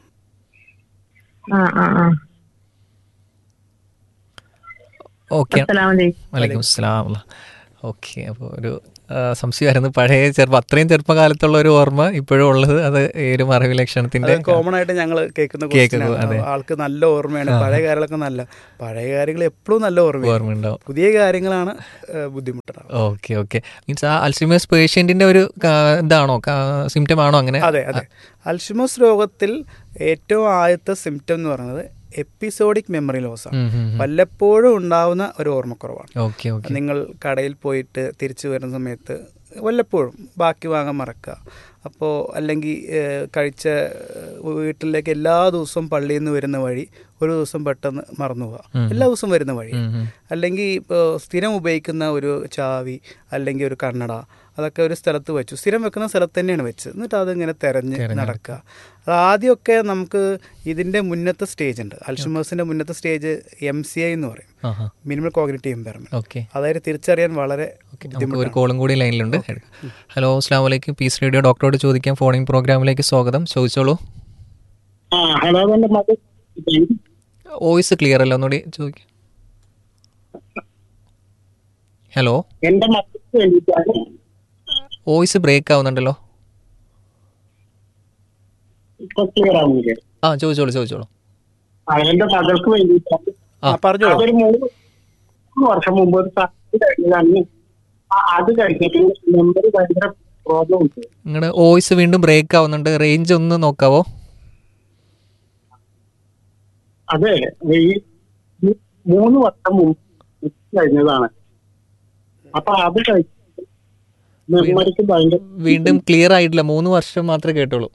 ഓക്കെ, വലൈക്കും അസ്സലാം. ഓക്കെ, അപ്പോൾ ഒരു സംശയമായിരുന്നു. പഴയ അത്രയും ചെറുപ്പകാലത്തുള്ള ഒരു ഓർമ്മ ഇപ്പോഴും ഉള്ളത് അത് ഈ ഒരു മറവി ലക്ഷണത്തിന്റെ കോമൺ ആയിട്ട് ഞങ്ങൾ കേൾക്കുന്ന ആൾക്ക് നല്ല ഓർമ്മയാണ്. പഴയ കാര്യങ്ങളൊക്കെ പഴയ കാര്യങ്ങൾ എപ്പോഴും നല്ല ഓർമ്മയുണ്ടാവും. പുതിയ കാര്യങ്ങളാണ് ബുദ്ധിമുട്ടുണ്ടാവും. ഓക്കെ ഓക്കെ, മീൻസ് ആ അൽഷിമേഴ്സ് പേഷ്യന്റിന്റെ ഒരു ഇതാണോ, സിംറ്റം ആണോ അങ്ങനെ? അതെ അതെ. അൽഷിമേഴ്സ് രോഗത്തിൽ ഏറ്റവും ആദ്യത്തെ സിംറ്റം എന്ന് പറയുന്നത് എപ്പിസോഡിക് മെമ്മറി ലോസാണ്. വല്ലപ്പോഴും ഉണ്ടാവുന്ന ഒരു ഓർമ്മക്കുറവാണ്. നിങ്ങൾ കടയിൽ പോയിട്ട് തിരിച്ചു വരുന്ന സമയത്ത് വല്ലപ്പോഴും ബാക്കി വാങ്ങാൻ മറക്കുക. അപ്പോൾ അല്ലെങ്കിൽ കഴിച്ച വീട്ടിലേക്ക് എല്ലാ ദിവസവും പള്ളിയിൽ നിന്ന് വരുന്ന വഴി ഒരു ദിവസം പെട്ടെന്ന് മറന്നു പോവുക, എല്ലാ ദിവസവും വരുന്ന വഴി. അല്ലെങ്കിൽ ഇപ്പോൾ സ്ഥിരം ഉപയോഗിക്കുന്ന ഒരു ചാവി അല്ലെങ്കിൽ ഒരു കണ്ണട, അതൊക്കെ ഒരു സ്ഥലത്ത് വെച്ചു, സ്ഥിരം വെക്കുന്ന സ്ഥലത്ത് തന്നെയാണ് വെച്ചത്, എന്നിട്ട് അതിങ്ങനെ തിരഞ്ഞ് നടക്കുക. അത് ആദ്യമൊക്കെ നമുക്ക് ഇതിൻ്റെ മുന്നത്തെ സ്റ്റേജ് ഉണ്ട്. അൽഷിമേഴ്സിൻ്റെ മുന്നത്തെ സ്റ്റേജ് MCI എന്ന് പറയും, മിനിമൽ കോഗ്നിറ്റീവ് ഇമ്പയർമെന്റ്. അതായത് തിരിച്ചറിയാൻ വളരെ ഒരു കോളും കൂടി ലൈനിലുണ്ട്. ഹലോ, അസ്സലാമു അലൈക്കും. പീസ് റേഡിയോ ഡോക്ടറോട് ചോദിക്കാൻ ഫോണിംഗ് പ്രോഗ്രാമിലേക്ക് സ്വാഗതം. ചോദിച്ചോളൂ. വോയിസ് ക്ലിയർ അല്ല, ഒന്നുകൂടി ചോദിക്കാം. Hello, voice break ആവുന്നുണ്ടല്ലോ. ചോദിച്ചോളൂ. എന്റെ മകൾക്ക് വേണ്ടിയിട്ടാണ്. അതൊരു 3 വർഷം മുമ്പ് ഒരു കഴിഞ്ഞതാണ്. അത് കഴിഞ്ഞിട്ട് മെമ്മറി ഭയങ്കര പ്രോബ്ലം ഉണ്ട്. നിങ്ങളുടെ വോയിസ് വീണ്ടും ബ്രേക്ക് ആവുന്നുണ്ട്. റേഞ്ച് ഒന്ന് നോക്കാവോ? അതെ, ഈ 3 വർഷം മുമ്പ് കഴിഞ്ഞതാണ്. അപ്പൊ അത് കഴിഞ്ഞ മെമ്മറിക്ക് ഭയങ്കര വീണ്ടും ക്ലിയർ ആയിട്ടില്ല. 3 വർഷം മാത്രമേ കേട്ടുള്ളൂ.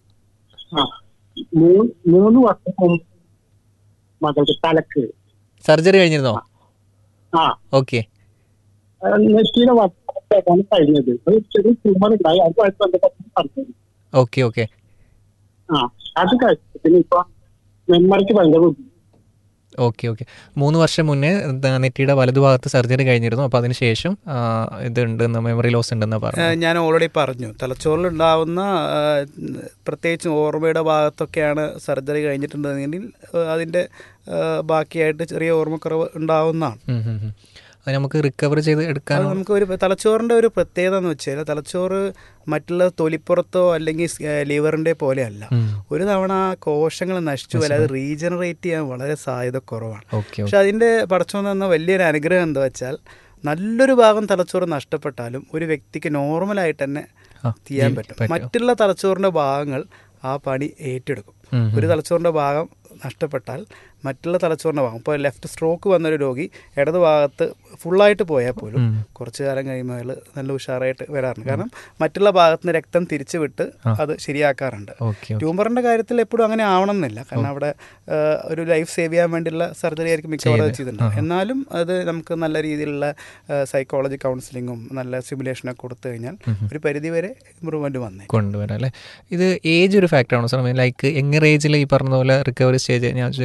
3 വർഷം മുമ്പ് മകൾക്ക് തലക്ക് സർജറി കഴിഞ്ഞിരുന്നോ? ഓക്കെ. നെറ്റിയുടെ വട്ടമാണ് കഴിഞ്ഞത്. ഒരു ചെറിയ ട്യൂമർ ഉണ്ടായി, അതുമായിട്ട് ബന്ധപ്പെട്ട് സർജറി. ഓക്കെ. അത് കഴിഞ്ഞിട്ട് ഇപ്പൊ മെമ്മറിക്ക് ഭയങ്കര ബുദ്ധിമുട്ട്. ഓക്കെ. 3 വർഷം മുന്നേ നെറ്റിയുടെ വലതുഭാഗത്ത് സർജറി കഴിഞ്ഞിരുന്നു. അപ്പോൾ അതിനുശേഷം ഇതുണ്ടെന്ന്, മെമ്മറി ലോസ് ഉണ്ടെന്ന് പറഞ്ഞു. ഞാൻ ഓൾറെഡി പറഞ്ഞു, തലച്ചോറിലുണ്ടാവുന്ന പ്രത്യേകിച്ച് ഓർമ്മയുടെ ഭാഗത്തൊക്കെയാണ് സർജറി കഴിഞ്ഞിട്ടുണ്ടെങ്കിൽ അതിൻ്റെ ബാക്കിയായിട്ട് ചെറിയ ഓർമ്മക്കുറവ് ഉണ്ടാവുന്നതാണ്. അത് നമുക്ക് റിക്കവർ ചെയ്ത് എടുക്കാൻ നമുക്ക് ഒരു തലച്ചോറിൻ്റെ ഒരു പ്രത്യേകത എന്ന് വെച്ചാൽ, തലച്ചോറ് മറ്റുള്ള തൊലിപ്പുറത്തോ അല്ലെങ്കിൽ ലിവറിൻ്റെ പോലെയല്ല. ഒരു തവണ ആ കോശങ്ങൾ നശിച്ചു പോലെ അത് റീജനറേറ്റ് ചെയ്യാൻ വളരെ സാധ്യത കുറവാണ്. പക്ഷെ അതിൻ്റെ പടച്ചോൻ തന്ന വലിയൊരു അനുഗ്രഹം എന്താ വെച്ചാൽ, നല്ലൊരു ഭാഗം തലച്ചോറ് നഷ്ടപ്പെട്ടാലും ഒരു വ്യക്തിക്ക് നോർമലായിട്ട് തന്നെ ചെയ്യാൻ പറ്റും. മറ്റുള്ള തലച്ചോറിൻ്റെ ഭാഗങ്ങൾ ആ പണി ഏറ്റെടുക്കും. ഒരു തലച്ചോറിൻ്റെ ഭാഗം നഷ്ടപ്പെട്ടാൽ മറ്റുള്ള തലച്ചോറിൻ്റെ ഭാഗം, ഇപ്പോൾ ലെഫ്റ്റ് സ്ട്രോക്ക് വന്നൊരു രോഗി ഇടത് ഭാഗത്ത് ഫുള്ളായിട്ട് പോയാൽ പോലും കുറച്ച് കാലം കഴിയുമ്പോൾ അയാൾ നല്ല ഉഷാറായിട്ട് വരാറുണ്ട്. കാരണം മറ്റുള്ള ഭാഗത്ത് നിന്ന് രക്തം തിരിച്ചു വിട്ട് അത് ശരിയാക്കാറുണ്ട്. ട്യൂമറിൻ്റെ കാര്യത്തിൽ എപ്പോഴും അങ്ങനെ ആവണമെന്നില്ല. കാരണം അവിടെ ഒരു ലൈഫ് സേവ് ചെയ്യാൻ വേണ്ടിയുള്ള സർജറി ആയിരിക്കും മിക്കവാറും ചെയ്തിട്ടുണ്ട്. എന്നാലും അത് നമുക്ക് നല്ല രീതിയിലുള്ള സൈക്കോളജി കൗൺസിലിങ്ങും നല്ല സിമുലേഷനൊക്കെ കൊടുത്തു കഴിഞ്ഞാൽ ഒരു പരിധിവരെ ഇമ്പ്രൂവ്മെൻറ്റ് കൊണ്ടുവരാം അല്ലേ? ഇത് ഏജ് ഒരു ഫാക്ടറാണോ സാർ? ലൈക്ക് യങ്ങർ ഏജിൽ ഈ പറഞ്ഞ പോലെ റിക്കവറി സ്റ്റേജ്, ഞാൻ ചോദിച്ചത് ഇപ്പോൾ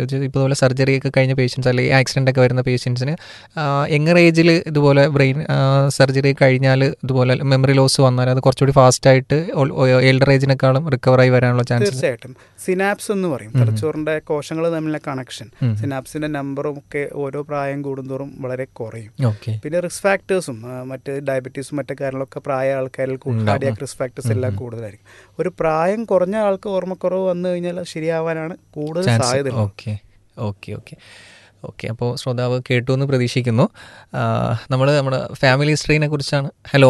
അതുപോലെ സർജറി ഒക്കെ കഴിഞ്ഞ പേഷ്യൻസ് അല്ലെങ്കിൽ ആക്സിഡൻ്റ് ഒക്കെ വരുന്ന പേഷ്യൻസിന് യങ്ങർ ഏജിൽ ഇതുപോലെ ബ്രെയിൻ സർജറി കഴിഞ്ഞാൽ ഇതുപോലെ മെമ്മറി ലോസ് വന്നാൽ അത് കുറച്ചുകൂടി ഫാസ്റ്റായിട്ട് എൽഡർ ഏജിനേക്കാളും റിക്കവറായി വരാനുള്ള ചാൻസ്? തീർച്ചയായിട്ടും. സിനാപ്സ് എന്ന് പറയും, തലച്ചോറിൻ്റെ കോശങ്ങൾ തമ്മിലുള്ള കണക്ഷൻ, സിനാപ്സിൻ്റെ നമ്പറും ഒക്കെ ഓരോ പ്രായം കൂടുന്തോറും വളരെ കുറയും. പിന്നെ റിസ്ക് ഫാക്ടേഴ്സും മറ്റ് ഡയബറ്റീസും മറ്റു കാര്യങ്ങളൊക്കെ പ്രായ ആൾക്കാരിൽ കാർഡിയാക് റിസ്ക് ഫാക്ടേഴ്സ് എല്ലാം കൂടുതലായിരിക്കും. ഒരു പ്രായം കുറഞ്ഞ ആൾക്ക് ഓർമ്മക്കുറവ് വന്നു കഴിഞ്ഞാൽ ശരിയാവാനാണ് കൂടുതൽ സാധ്യത. ഓക്കെ അപ്പോൾ ശ്രോതാവ് കേട്ടു എന്ന് പ്രതീക്ഷിക്കുന്നു. നമ്മൾ നമ്മുടെ ഫാമിലി ഹിസ്റ്ററിനെ കുറിച്ചാണ്. ഹലോ,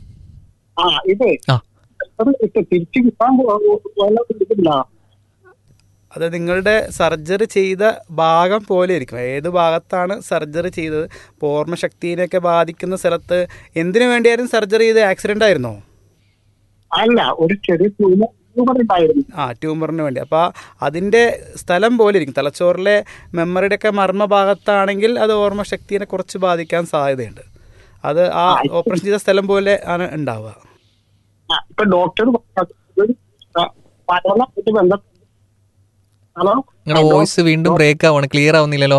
അത് നിങ്ങളുടെ സർജറി ചെയ്ത ഭാഗം പോലെ ഇരിക്കും. ഏത് ഭാഗത്താണ് സർജറി ചെയ്തത്, ഇപ്പോൾ ഓർമ്മശക്തിനെയൊക്കെ ബാധിക്കുന്ന സ്ഥലത്ത് എന്തിനു വേണ്ടിയായിരുന്നു സർജറി ചെയ്ത്? ആക്സിഡന്റ് ആയിരുന്നോ? അല്ല, ഒരു ചെറിയ ട്യൂമറിന് വേണ്ടി. അപ്പോൾ അതിൻ്റെ സ്ഥലം പോലെ ഇരിക്കും. തലച്ചോറിലെ മെമ്മറിയുടെ ഒക്കെ മർമ്മഭാഗത്താണെങ്കിൽ അത് ഓർമ്മശക്തിനെ കുറച്ച് ബാധിക്കാൻ സാധ്യതയുണ്ട്. അത് ആ ഓപ്പറേഷൻ ചെയ്ത സ്ഥലം പോലെ ആണ് ഉണ്ടാവുക. ഇപ്പൊ ഡോക്ടർ ഹലോ, നിങ്ങളുടെ വോയിസ് വീണ്ടും ബ്രേക്ക് ആവുകയാണ്, ക്ലിയർ ആവുന്നില്ലല്ലോ.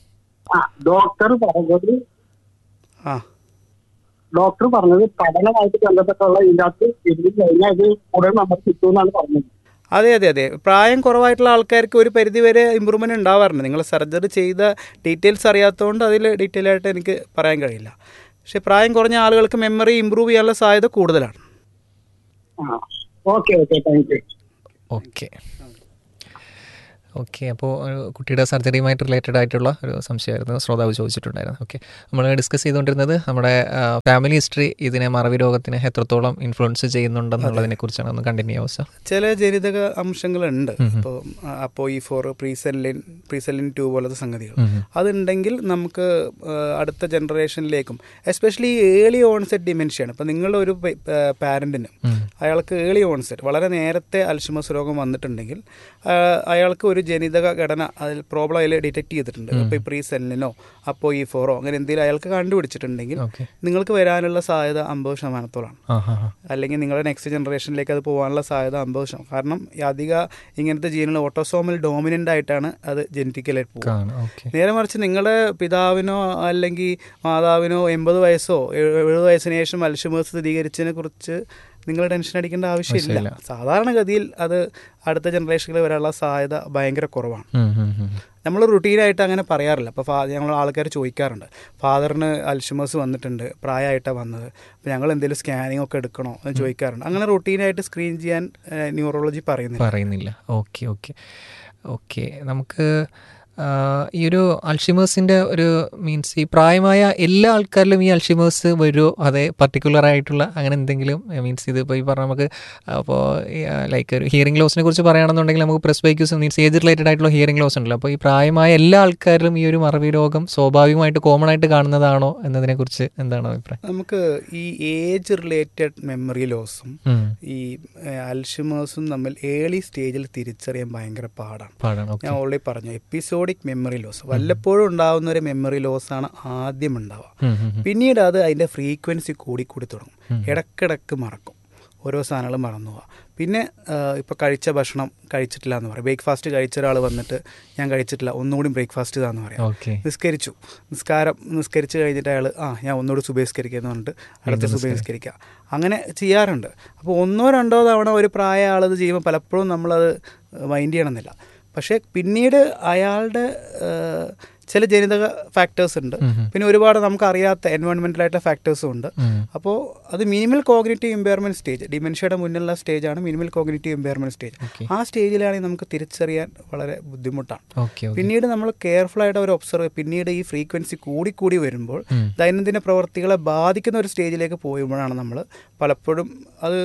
ഡോക്ടർ പറഞ്ഞത് പഠനമായിട്ട് ബന്ധപ്പെട്ടുള്ള ഇതിനകത്ത് ഇതിൽ കഴിഞ്ഞാൽ ഇത് കൂടുതൽ നമുക്ക് കിട്ടുമെന്നാണ് പറഞ്ഞത്. അതെ. പ്രായം കുറവായിട്ടുള്ള ആൾക്കാർക്ക് ഒരു പരിധിവരെ ഇമ്പ്രൂവ്മെന്റ് ഉണ്ടാവാറുണ്ട്. നിങ്ങൾ സർജറി ചെയ്ത ഡീറ്റെയിൽസ് അറിയാത്തതുകൊണ്ട് അതിൽ ഡീറ്റെയിൽ ആയിട്ട് എനിക്ക് പറയാൻ കഴിയില്ല. പക്ഷെ പ്രായം കുറഞ്ഞ ആളുകൾക്ക് മെമ്മറി ഇമ്പ്രൂവ് ചെയ്യാനുള്ള സാധ്യത കൂടുതലാണ്. ഓക്കെ അപ്പോൾ കുട്ടിയുടെ സർജറിയുമായിട്ട് റിലേറ്റഡ് ആയിട്ടുള്ള ഒരു സംശയമായിരുന്നു ശ്രോതാവ് ചോദിച്ചിട്ടുണ്ടായിരുന്നു. ഓക്കെ, നമ്മൾ ഡിസ്കസ് ചെയ്തുകൊണ്ടിരുന്നത് നമ്മുടെ ഫാമിലി ഹിസ്റ്ററി ഇതിനെ മറവി രോഗത്തിനെ എത്രത്തോളം ഇൻഫ്ലുവൻസ് ചെയ്യുന്നുണ്ടെന്നുള്ളതിനെ കുറിച്ചാണ്. ഒന്ന് കണ്ടിന്യൂ ആവും സാർ. ചില ജനിതക അംശങ്ങളുണ്ട്. ഇപ്പോൾ ApoE4, പ്രീസെല്ലിൻ 2 പോലത്തെ സംഗതികൾ അതുണ്ടെങ്കിൽ നമുക്ക് അടുത്ത ജനറേഷനിലേക്കും, എസ്പെഷ്യലി ഏർലി ഓൺസെറ്റ് ഡിമെൻഷ്യയാണ്. ഇപ്പോൾ നിങ്ങളുടെ ഒരു പാരൻറ്റിന് അയാൾക്ക് ഏർലി ഓൺസെറ്റ് വളരെ നേരത്തെ അൽഷിമേഴ്സ് രോഗം വന്നിട്ടുണ്ടെങ്കിൽ അയാൾക്ക് ഒരു ജനിതക ഘടന അതിൽ പ്രോബ്ലം അതിൽ ഡിറ്റക്ട് ചെയ്തിട്ടുണ്ട്. അപ്പോൾ ഈ പ്രീസെല്ലിനോ ApoE4 അങ്ങനെ എന്തെങ്കിലും അയാൾക്ക് കണ്ടുപിടിച്ചിട്ടുണ്ടെങ്കിൽ നിങ്ങൾക്ക് വരാനുള്ള സാധ്യത 50%. അല്ലെങ്കിൽ നിങ്ങളുടെ നെക്സ്റ്റ് ജനറേഷനിലേക്ക് അത് പോകാനുള്ള സാധ്യത 50%. കാരണം അധിക ഇങ്ങനത്തെ ജീനുകൾ ഓട്ടോസോമൽ ഡോമിനൻ്റ് ആയിട്ടാണ് അത് ജനറ്റിക്കലായിട്ട് പോകുക. നേരെ മറിച്ച് നിങ്ങളുടെ പിതാവിനോ അല്ലെങ്കിൽ മാതാവിനോ 80 വയസ്സോ 70 വയസ്സിന് ശേഷം അൽഷിമേഴ്സ് സ്ഥിരീകരിച്ചതിനെ കുറിച്ച് നിങ്ങൾ ടെൻഷൻ അടിക്കേണ്ട ആവശ്യമില്ല. സാധാരണഗതിയിൽ അത് അടുത്ത ജനറേഷനിൽ വരാനുള്ള സാധ്യത ഭയങ്കര കുറവാണ്. നമ്മൾ റുട്ടീനായിട്ട് അങ്ങനെ പറയാറില്ല. അപ്പോൾ ഞങ്ങൾ ആൾക്കാർ ചോദിക്കാറുണ്ട്, ഫാദറിന് അൽഷിമേഴ്സ് വന്നിട്ടുണ്ട്, പ്രായമായിട്ടാണ് വന്നത്, അപ്പോൾ ഞങ്ങൾ എന്തെങ്കിലും സ്കാനിങ് ഒക്കെ എടുക്കണോ എന്ന് ചോദിക്കാറുണ്ട്. അങ്ങനെ റുട്ടീനായിട്ട് സ്ക്രീൻ ചെയ്യാൻ ന്യൂറോളജി പറയുന്നില്ല. ഓക്കെ നമുക്ക് ഈ ഒരു അൽഷിമേഴ്സിൻ്റെ ഒരു മീൻസ് ഈ പ്രായമായ എല്ലാ ആൾക്കാരിലും ഈ അൽഷിമേഴ്സ് വരുമോ? അതേ പർട്ടിക്കുലർ ആയിട്ടുള്ള അങ്ങനെ എന്തെങ്കിലും മീൻസ് ഇത് ഇപ്പോൾ ഈ പറഞ്ഞ നമുക്ക് അപ്പോൾ ലൈക്ക് ഒരു ഹിയറിംഗ് ലോസിനെ കുറിച്ച് പറയുകയാണെന്നുണ്ടെങ്കിൽ നമുക്ക് പ്രെസ്ബൈക്യൂസ് മീൻസ് ഏജ് റിലേറ്റഡ് ആയിട്ടുള്ള ഹിയറിംഗ് ലോസ് ഉണ്ടല്ലോ. അപ്പോൾ ഈ പ്രായമായ എല്ലാ ആൾക്കാരിലും ഈ ഒരു മറവി രോഗം സ്വാഭാവികമായിട്ട് കോമൺ ആയിട്ട് കാണുന്നതാണോ എന്നതിനെക്കുറിച്ച് എന്താണ് അഭിപ്രായം? നമുക്ക് ഈ ഏജ് റിലേറ്റഡ് മെമ്മറി ലോസും ഈ അൽഷിമേഴ്സും തമ്മിൽ ഏർലി സ്റ്റേജിൽ തിരിച്ചറിയാൻ ഭയങ്കര പാടാണ്. ഞാൻ ഓൾറെഡി പറഞ്ഞു, എപ്പിസോഡിക് മെമ്മറി ലോസ് വല്ലപ്പോഴും ഉണ്ടാകുന്ന ഒരു മെമ്മറി ലോസ് ആണ് ആദ്യം ഉണ്ടാവുക. പിന്നീട് അത് അതിൻ്റെ ഫ്രീക്വൻസി കൂടി തുടങ്ങും. ഇടക്കിടക്ക് മറക്കും, ഓരോ സാധനങ്ങളും മറന്നു പോവാം. പിന്നെ ഇപ്പോൾ കഴിച്ച ഭക്ഷണം കഴിച്ചിട്ടില്ല എന്ന് പറയും. ബ്രേക്ക്ഫാസ്റ്റ് കഴിച്ച ഒരാൾ വന്നിട്ട് ഞാൻ കഴിച്ചിട്ടില്ല, ഒന്നുകൂടി ബ്രേക്ക്ഫാസ്റ്റ് ഇതാന്ന് പറയാം. നിസ്കരിച്ച് കഴിഞ്ഞിട്ട് അയാൾ ഞാൻ ഒന്നുകൂടി സുബഹിസ്കരിക്കുക എന്ന് പറഞ്ഞിട്ട് അടുത്ത സുബഹിസ്കരിക്കുക, അങ്ങനെ ചെയ്യാറുണ്ട്. അപ്പോൾ 1-2 തവണ ഒരു പ്രായ ആളത് ചെയ്യുമ്പോൾ പലപ്പോഴും നമ്മളത് മൈൻഡ് ചെയ്യണമെന്നില്ല. പക്ഷേ പിന്നീട് അയാളുടെ ചില ജനിതക ഫാക്ടേഴ്സ് ഉണ്ട്, പിന്നെ ഒരുപാട് നമുക്കറിയാത്ത എൻവയോൺമെൻ്റലായിട്ടുള്ള ഫാക്ടേഴ്സും ഉണ്ട്. അപ്പോൾ അത് മിനിമൽ കോഗ്നിറ്റീവ് ഇമ്പയർമെൻറ്റ് സ്റ്റേജ്, ഡിമെൻഷ്യയുടെ മുന്നിലുള്ള സ്റ്റേജാണ് മിനിമൽ കോഗ്നിറ്റീവ് ഇമ്പയർമെൻറ്റ് സ്റ്റേജ്. ആ സ്റ്റേജിലാണെങ്കിൽ നമുക്ക് തിരിച്ചറിയാൻ വളരെ ബുദ്ധിമുട്ടാണ്. പിന്നീട് നമ്മൾ കെയർഫുള്ളായിട്ട് അവർ ഒബ്സർവ്, പിന്നീട് ഈ ഫ്രീക്വൻസി കൂടി വരുമ്പോൾ ദൈനംദിന പ്രവർത്തികളെ ബാധിക്കുന്ന ഒരു സ്റ്റേജിലേക്ക് പോകുമ്പോഴാണ് നമ്മൾ പലപ്പോഴും അത്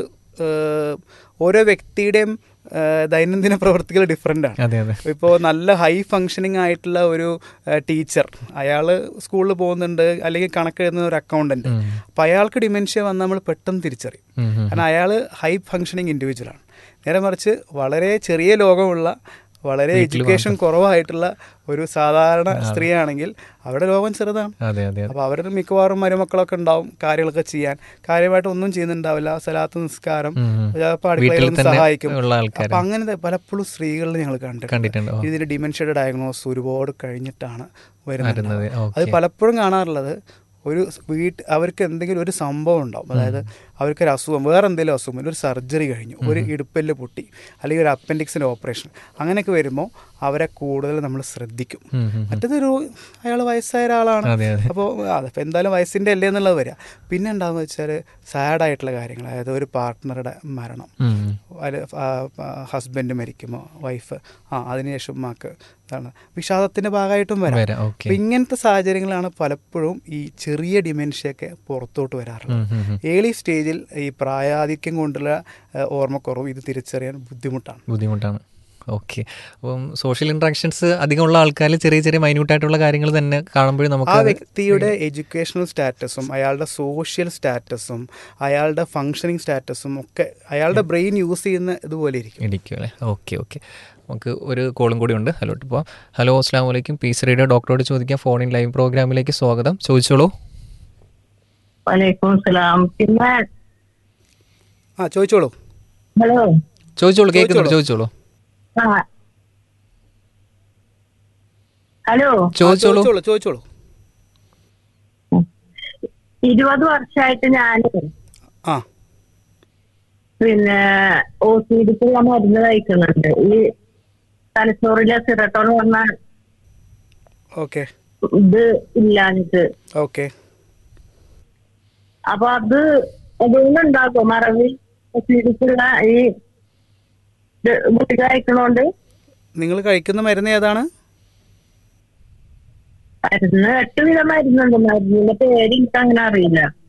ഓരോ വ്യക്തിയുടെയും ദൈനംദിന പ്രവൃത്തികൾ ഡിഫറെൻ്റ് ആണ്. ഇപ്പോൾ നല്ല ഹൈ ഫങ്ഷനിങ് ആയിട്ടുള്ള ഒരു ടീച്ചർ, അയാൾ സ്കൂളിൽ പോകുന്നുണ്ട്, അല്ലെങ്കിൽ കണക്കെഴുതുന്ന ഒരു അക്കൗണ്ടൻറ്റ്, അപ്പോൾ അയാൾക്ക് ഡിമെൻഷ്യ വന്നാൽ നമ്മൾ പെട്ടെന്ന് തിരിച്ചറിയും. കാരണം അയാൾ ഹൈ ഫങ്ഷനിങ് ഇൻഡിവിജ്വലാണ്. നേരെ മറിച്ച് വളരെ ചെറിയ ലോകമുള്ള വളരെ എഡ്യൂക്കേഷൻ കുറവായിട്ടുള്ള ഒരു സാധാരണ സ്ത്രീയാണെങ്കിൽ അവരുടെ ലോകം ചെറുതാണ്. അപ്പോൾ അവരുടെ മിക്കവാറും മരുമക്കളൊക്കെ ഉണ്ടാവും കാര്യങ്ങളൊക്കെ ചെയ്യാൻ, കാര്യമായിട്ട് ഒന്നും ചെയ്യുന്നുണ്ടാവില്ല, സലാത്ത് നിസ്കാരം അടുക്കളയിലൊന്നും സഹായിക്കും. അപ്പം അങ്ങനത്തെ പലപ്പോഴും സ്ത്രീകളിൽ ഞങ്ങൾ കണ്ടിട്ടുണ്ട്. ഇതിന് ഡിമെൻഷ്യയുടെ ഡയഗ്നോസ് ഒരുപാട് കഴിഞ്ഞിട്ടാണ് വരുന്നത്. അത് പലപ്പോഴും കാണാറുള്ളത് അവർക്ക് എന്തെങ്കിലും ഒരു സംഭവം ഉണ്ടാവും, അതായത് അവർക്കൊരു അസുഖം, വേറെ എന്തെങ്കിലും അസുഖം, ഒരു സർജറി കഴിഞ്ഞു, ഒരു ഇടുപ്പെല്ല് പൊട്ടി, അല്ലെങ്കിൽ ഒരു അപ്പൻഡിക്സിൻ്റെ ഓപ്പറേഷൻ, അങ്ങനെയൊക്കെ വരുമ്പോൾ അവരെ കൂടുതൽ നമ്മൾ ശ്രദ്ധിക്കും. മറ്റേതൊരു അയാൾ വയസ്സായ ഒരാളാണ്, അപ്പോൾ അതിപ്പോൾ എന്തായാലും വയസ്സിൻ്റെ അല്ലേ എന്നുള്ളത് വരിക. പിന്നെ ഉണ്ടാകുന്ന വെച്ചാൽ സാഡായിട്ടുള്ള കാര്യങ്ങൾ, അതായത് ഒരു പാർട്ട്ണറുടെ മരണം, ഹസ്ബൻഡ് മരിക്കുമ്പോൾ വൈഫ്, അതിനുശേഷം ഉമ്മാക്ക് ഇതാണ് വിഷാദത്തിൻ്റെ ഭാഗമായിട്ടും വരാം. അപ്പം ഇങ്ങനത്തെ സാഹചര്യങ്ങളാണ് പലപ്പോഴും ഈ ചെറിയ ഡിമെൻഷ്യയൊക്കെ പുറത്തോട്ട് വരാറുള്ളത്. ഏർലി സ്റ്റേജിൽ ഈ പ്രായാധിക്യം കൊണ്ടുള്ള ഓർമ്മക്കുറവ് ഇത് തിരിച്ചറിയാൻ ബുദ്ധിമുട്ടാണ്. ഓക്കെ. അപ്പം സോഷ്യൽ ഇൻട്രാക്ഷൻസ് അധികമുള്ള ആൾക്കാരിൽ ചെറിയ ചെറിയ മൈന്യൂട്ടായിട്ടുള്ള കാര്യങ്ങൾ തന്നെ കാണുമ്പോഴും നമുക്ക് ആ വ്യക്തിയുടെ എഡ്യൂക്കേഷണൽ സ്റ്റാറ്റസും അയാളുടെ സോഷ്യൽ സ്റ്റാറ്റസും അയാളുടെ ഫങ്ഷനിങ് സ്റ്റാറ്റസും ഒക്കെ അയാളുടെ ബ്രെയിൻ യൂസ് ചെയ്യുന്ന ഇതുപോലെ ഇരിക്കും അല്ലേ? ഓക്കെ. നമുക്ക് ഒരു കോളും കൂടി ഉണ്ട്. ഹലോ ഇപ്പോൾ ഹലോ, അസ്സലാമു അലൈക്കും. പീസ് റേഡിയോ ഡോക്ടറോട് ചോദിക്കാം ഫോൺ ഇൻ ലൈവ് പ്രോഗ്രാമിലേക്ക് സ്വാഗതം. ചോദിച്ചോളൂ. വലൈക്കും സലാം. പിന്നെ ചോദിച്ചോളൂ. ഹലോ, കേൾക്കുന്നുണ്ട്, ചോദിച്ചോളൂ. ഹലോ, ചോദിച്ചോളൂ. 20 വർഷമായിട്ട് ഞാൻ പിന്നെ ഓസിഡിക്കുള്ള മരുന്ന് കഴിക്കുന്നുണ്ട്. ഈ തലച്ചോറിലെ സിറട്ടോൺ പറഞ്ഞ ഇത് ഇല്ലാഞ്ഞിട്ട്. അപ്പൊ അതുകൊണ്ട് ഉണ്ടാക്കും മറവി ഓസിഡിക്കുള്ള ഈ ഗുളിക കഴിക്കണോണ്ട്. നിങ്ങൾ കഴിക്കുന്ന മരുന്ന് ഏതാണ്? മരുന്ന് 8 വിധം മരുന്നുണ്ട്. മരുന്നിന്റെ പേര് എനിക്ക് അങ്ങനെ അറിയില്ല.